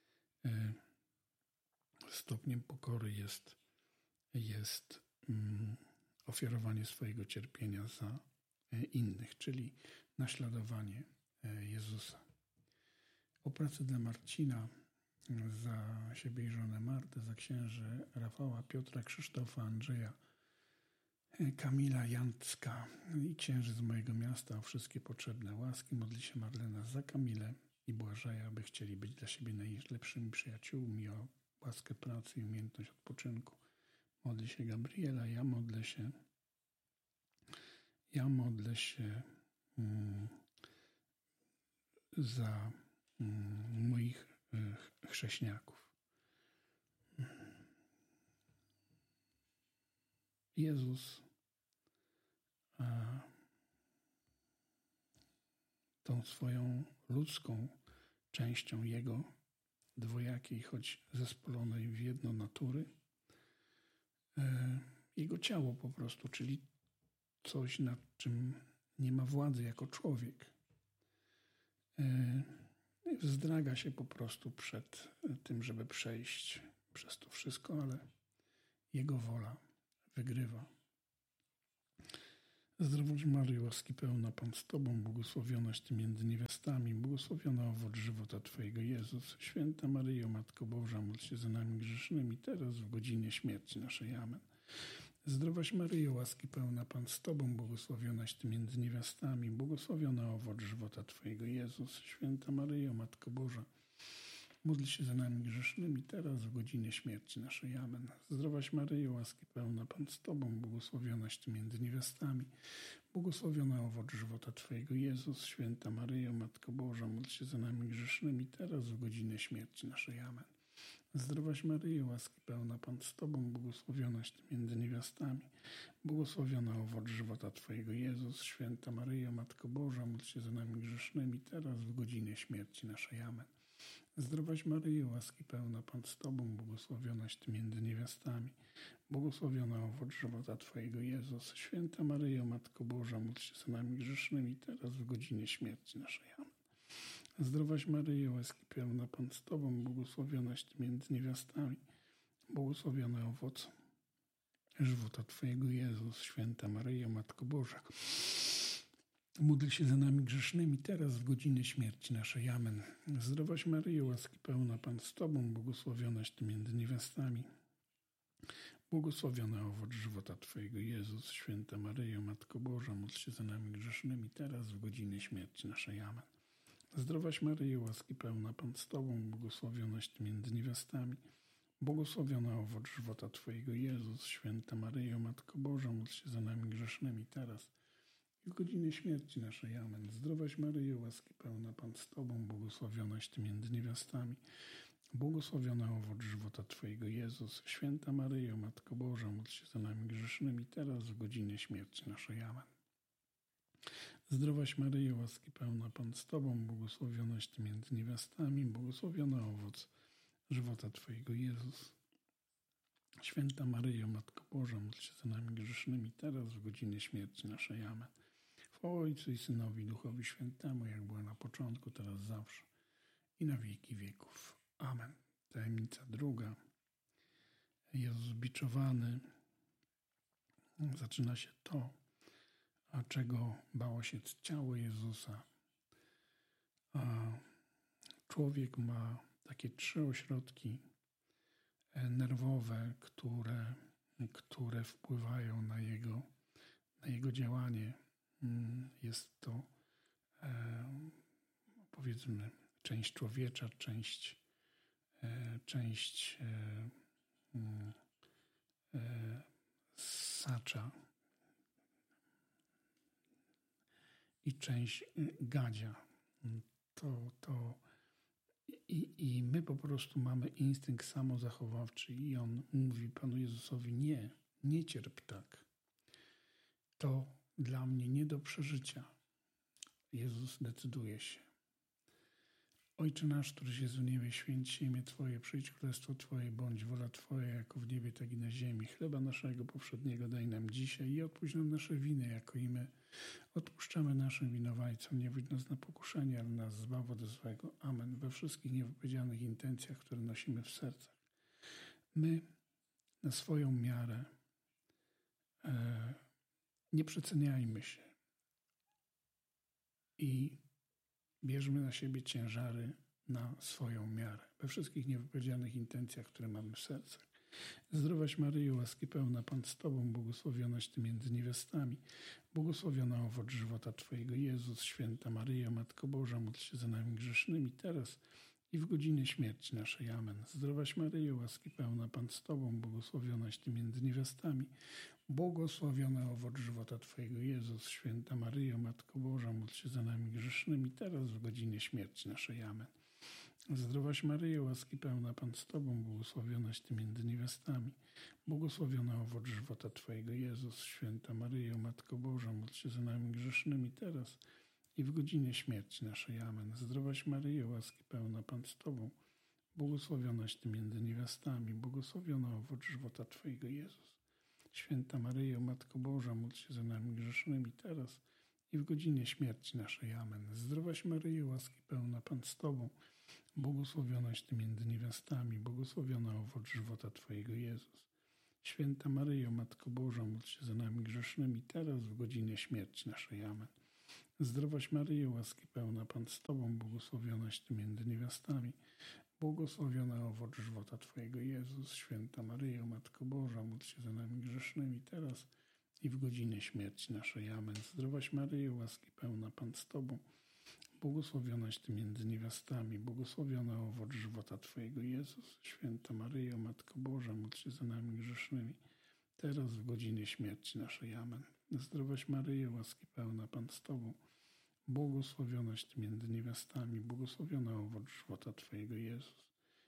stopniem pokory jest ofiarowanie swojego cierpienia za innych, czyli naśladowanie Jezusa. O pracy dla Marcina, za siebie i żonę Martę, za księży Rafała, Piotra, Krzysztofa, Andrzeja, Kamila, Jantka i księży z mojego miasta o wszystkie potrzebne łaski. Modli się Marlena za Kamilę i Błażeja, aby chcieli być dla siebie najlepszymi przyjaciółmi, o łaskę pracy i umiejętność odpoczynku. Modli się Gabriela, ja modlę się za moich chrześniaków. Jezus tą swoją ludzką częścią Jego dwojakiej, choć zespolonej w jedno natury, Jego ciało po prostu, czyli coś, nad czym nie ma władzy jako człowiek, wzdraga się po prostu przed tym, żeby przejść przez to wszystko, ale Jego wola wygrywa. Zdrowaś Maryjo, łaski pełna, Pan z Tobą, błogosławionaś Ty między niewiastami, błogosławiona owoc żywota Twojego, Jezus. Święta Maryjo, Matko Boża, módl się za nami grzesznymi, teraz w godzinie śmierci naszej. Amen. Zdrowaś Maryjo, łaski pełna, Pan z Tobą, błogosławionaś Ty między niewiastami, błogosławiona owoc żywota Twojego, Jezus. Święta Maryjo, Matko Boża, módl się za nami grzesznymi, teraz w godzinie śmierci naszej. Amen. Zdrowaś Maryjo, łaski pełna, Pan z Tobą, błogosławionaś Ty między niewiastami, błogosławiona owoc żywota Twojego, Jezus. Święta Maryjo, Matko Boża, módl się za nami grzesznymi, teraz w godzinę śmierci naszej. Amen. Zdrowaś Maryjo, łaski pełna, Pan z Tobą, błogosławionaś Ty między niewiastami, błogosławiony owoc żywota Twojego, Jezus. Święta Maryjo, Matko Boża, módl się za nami grzesznymi, teraz w godzinie śmierci naszej. Amen. Zdrowaś Maryjo, łaski pełna, Pan z Tobą, błogosławionaś Ty między niewiastami, błogosławiony owoc żywota Twojego, Jezus. Święta Maryjo, Matko Boża, módl się za nami grzesznymi, teraz w godzinie śmierci naszej. Amen. Zdrowaś Maryjo, łaski pełna, Pan z Tobą, błogosławionaś Ty między niewiastami, błogosławiony owoc żywota Twojego, Jezus. Święta Maryjo, Matko Boża, módl się za nami grzesznymi, teraz w godzinę śmierci naszej. Amen. Zdrowaś Maryjo, łaski pełna, Pan z Tobą, błogosławionaś Ty między niewiastami, błogosławiony owoc żywota Twojego, Jezus. Święta Maryjo, Matko Boża, módl się za nami grzesznymi, teraz w godzinę śmierci naszej. Amen. Zdrowaś Maryjo, łaski pełna, Pan z Tobą, błogosławionaś Ty między niewiastami, błogosławiony owoc żywota Twojego, Jezus. Święta Maryjo, Matko Boża, módl się za nami grzesznymi, teraz i w godzinie śmierci naszej. Amen. Zdrowaś Maryjo, łaski pełna, Pan z Tobą, błogosławionaś Ty między niewiastami, błogosławiony owoc żywota Twojego, Jezus. Święta Maryjo, Matko Boża, módl się za nami grzesznymi, teraz w godzinie śmierci naszej. Amen. Zdrowaś Maryjo, łaski pełna, Pan z Tobą, błogosławionaś Ty między niewiastami, błogosławiony owoc żywota Twojego, Jezus. Święta Maryjo, Matko Boża, módl się za nami grzesznymi, teraz w godzinie śmierci naszej. Amen. Chwała Ojcu i Synowi, i Duchowi Świętemu, jak była na początku, teraz zawsze i na wieki wieków. Amen. Tajemnica druga. Jezus biczowany. Zaczyna się to, a czego bało się ciało Jezusa. A człowiek ma takie 3 ośrodki nerwowe, które wpływają na jego działanie. Jest to powiedzmy część człowiecza, część ssacza i część gadzia. I my po prostu mamy instynkt samozachowawczy i on mówi Panu Jezusowi: nie cierp tak. To dla mnie nie do przeżycia. Jezus decyduje się. Ojcze nasz, któryś jest w niebie, święć się imię Twoje, przyjdź królestwo Twoje, bądź wola Twoja, jako w niebie, tak i na ziemi. Chleba naszego powszedniego daj nam dzisiaj i odpuść nam nasze winy, jako i my odpuszczamy naszym winowajcom. Nie wódź nas na pokuszenie, ale nas zbaw od złego. Amen. We wszystkich niewypowiedzianych intencjach, które nosimy w sercach, my na swoją miarę nie przeceniajmy się i bierzmy na siebie ciężary na swoją miarę. We wszystkich niewypowiedzianych intencjach, które mamy w sercach. Zdrowaś Maryjo, łaski pełna, Pan z Tobą, błogosławionaś Ty między niewiastami, błogosławiony owoc żywota Twojego, Jezus. Święta Maryjo, Matko Boża, módl się za nami grzesznymi, teraz i w godzinie śmierci naszej. Amen. Zdrowaś Maryjo, łaski pełna, Pan z Tobą, błogosławionaś Ty między niewiastami, błogosławiony owoc żywota Twojego, Jezus. Święta Maryjo, Matko Boża, módl się za nami grzesznymi, teraz w godzinie śmierci naszej. Amen. Zdrowaś Maryjo, łaski pełna, Pan z Tobą, błogosławionaś Ty między niewiastami, błogosławiony owoc żywota Twojego, Jezus. Święta Maryjo, Matko Boża, módl się za nami grzesznymi, teraz i w godzinie śmierci naszej. Amen. Zdrowaś Maryjo, łaski pełna, Pan z Tobą, błogosławionaś Ty między niewiastami, błogosławiony owoc żywota Twojego, Jezus. Święta Maryjo, Matko Boża, módl się za nami grzesznymi, teraz i w godzinie śmierci naszej. Amen. Zdrowaś Maryjo, łaski pełna, Pan z Tobą, błogosławionaś Ty między niewiastami, błogosławiony owoc żywota Twojego, Jezus. Święta Maryjo, Matko Boża, módl się za nami grzesznymi, teraz w godzinie śmierci naszej. Amen. Zdrowaś Maryjo, łaski pełna, Pan z Tobą, błogosławionaś Ty między niewiastami, błogosławiony owoc żywota Twojego, Jezus. Święta Maryjo, Matko Boża, módl się za nami grzesznymi, teraz i w godzinie śmierci naszej. Amen. Zdrowaś Maryjo, łaski pełna, Pan z Tobą, błogosławionaś Ty między niewiastami, błogosławiony owoc żywota Twojego, Jezus. Święta Maryjo, Matko Boża, módl się za nami grzesznymi, teraz w godzinie śmierci naszej. Amen. Zdrowaś Maryjo, łaski pełna, Pan z Tobą, błogosławionaś Ty między niewiastami, błogosławiony owoc żywota Twojego, Jezus.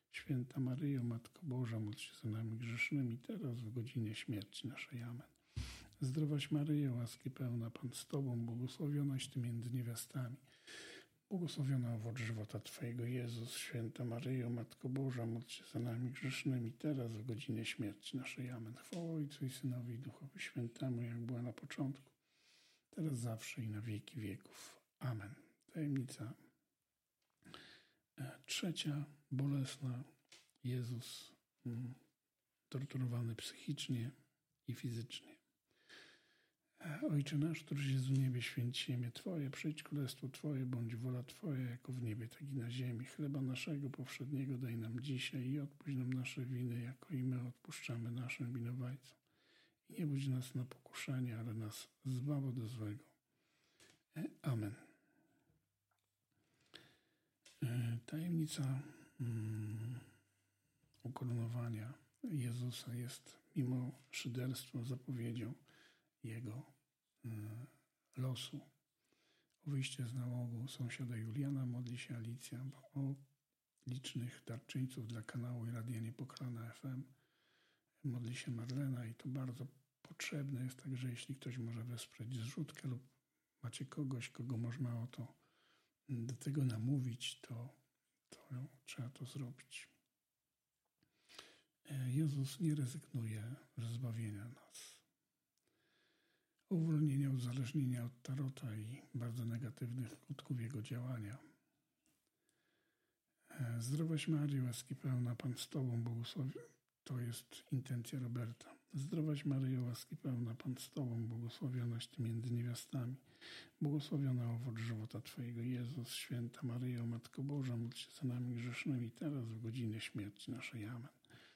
Święta Maryjo, Matko Boża, módl się za nami grzesznymi, teraz w godzinie śmierci naszej. Amen. Zdrowaś Maryjo, łaski pełna, Pan z Tobą, błogosławionaś Ty między niewiastami. Błogosławiony owoc żywota Twojego, Jezus. Święta Maryjo, Matko Boża, módl się za nami grzesznymi, teraz w godzinie śmierci naszej. Amen. Chwała Ojcu i Synowi i Duchowi Świętemu, jak była na początku, teraz zawsze i na wieki wieków. Amen. Tajemnica trzecia, bolesna. Jezus torturowany psychicznie i fizycznie. Ojcze nasz, któryś jest w niebie, święć się imię Twoje, przyjdź królestwo Twoje, bądź wola Twoja, jako w niebie, tak i na ziemi. Chleba naszego powszedniego daj nam dzisiaj i odpuść nam nasze winy, jako i my odpuszczamy naszym winowajcom. I nie budź nas na pokuszenie, ale nas zbaw od złego. Amen. Tajemnica ukoronowania Jezusa jest mimo szyderstwa zapowiedzią Jego losu. O wyjście z nałogu sąsiada Juliana modli się Alicja, o licznych darczyńców dla kanału i Radia Niepokalana FM modli się Marlena i to bardzo potrzebne jest, także jeśli ktoś może wesprzeć zrzutkę lub macie kogoś, kogo można o to do tego namówić, to trzeba to zrobić. Jezus nie rezygnuje z zbawienia nas. Uwolnienia, uzależnienia od tarota i bardzo negatywnych skutków jego działania. Zdrowaś Maryjo, łaski pełna, Pan z Tobą, to jest intencja Roberta. Zdrowaś Maryjo, łaski pełna, Pan z Tobą, błogosławionaś Ty między niewiastami. Błogosławiona owoc żywota Twojego, Jezus. Święta Maryjo, Matko Boża, módl się za nami grzesznymi, teraz w godzinie śmierci naszej. Amen.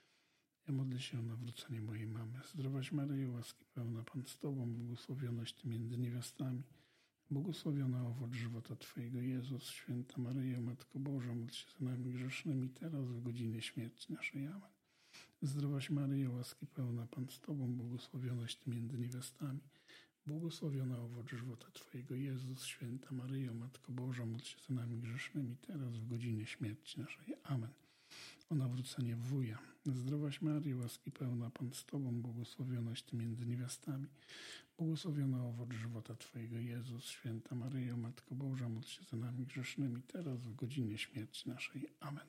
Ja modlę się o nawrócenie mojej mamy. Zdrowaś Maryjo, łaski pełna, Pan z Tobą, błogosławionaś Ty między niewiastami. Błogosławiona owoc żywota Twojego, Jezus. Święta Maryjo, Matko Boża, módl się za nami grzesznymi, teraz w godzinie śmierci naszej. Amen. Zdrowaś Maryjo, łaski pełna, Pan z Tobą, błogosławionaś Ty między niewiastami. Błogosławiona owoc żywota Twojego, Jezus. Święta Maryjo, Matko Boża, módl się za nami grzesznymi, teraz w godzinie śmierci naszej. Amen. O nawrócenie wuja. Zdrowaś Maryjo, łaski pełna, Pan z Tobą, błogosławionaś Ty między niewiastami. Błogosławiona owoc żywota Twojego, Jezus. Święta Maryjo, Matko Boża, módl się za nami grzesznymi, teraz w godzinie śmierci naszej. Amen.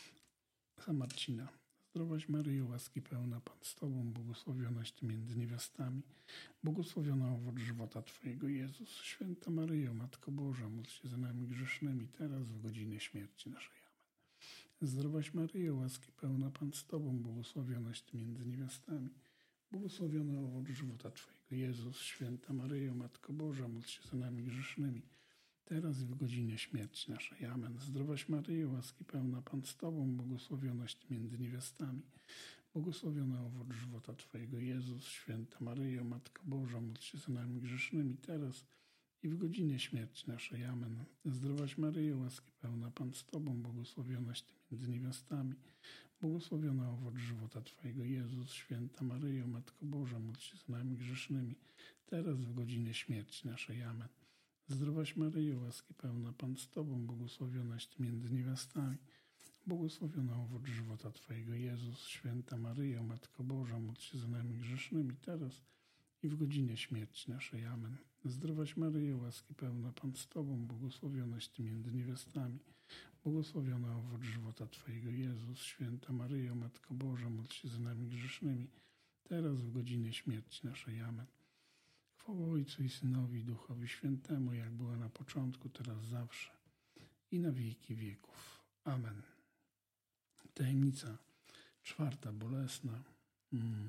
Za Marcina. Zdrowaś Maryjo, łaski pełna, Pan z Tobą, błogosławionaś Ty między niewiastami. Błogosławiona owoc żywota Twojego, Jezus. Święta Maryjo, Matko Boża, módl się za nami grzesznymi, teraz w godzinie śmierci naszej. Zdrowaś Maryjo, łaski pełna, Pan z Tobą, błogosławionaś Ty między niewiastami. Błogosławiony owoc żywota Twojego, Jezus. Święta Maryjo, Matko Boża, módl się za nami grzesznymi, teraz i w godzinie śmierci naszej. Amen. Zdrowaś Maryjo, łaski pełna, Pan z Tobą, błogosławionaś Ty między niewiastami. Błogosławiony owoc żywota Twojego, Jezus. Święta Maryjo, Matko Boża, módl się za nami grzesznymi, teraz i w godzinie śmierci naszej. Amen. Zdrowaś Maryjo, łaski pełna, Pan z Tobą, błogosławionaś Ty między niewiastami. Błogosławiona owoc żywota Twojego, Jezus. Święta Maryjo, Matko Boża, módl się za nami grzesznymi, teraz w godzinie śmierci naszej. Amen. Zdrowaś Maryjo, łaski pełna, Pan z Tobą, błogosławionaś Ty między niewiastami. Błogosławiona owoc żywota Twojego, Jezus. Święta Maryjo, Matko Boża, módl się za nami grzesznymi, teraz i w godzinie śmierci naszej. Amen. Zdrowaś Maryjo, łaski pełna, Pan z Tobą, błogosławionaś Ty między niewiastami. Błogosławiona owoc żywota Twojego, Jezus. Święta Maryjo, Matko Boża, módl się za nami grzesznymi, teraz w godzinie śmierci naszej. Amen. Chwała Ojcu i Synowi i Duchowi Świętemu, jak była na początku, teraz zawsze i na wieki wieków. Amen. Tajemnica czwarta, bolesna.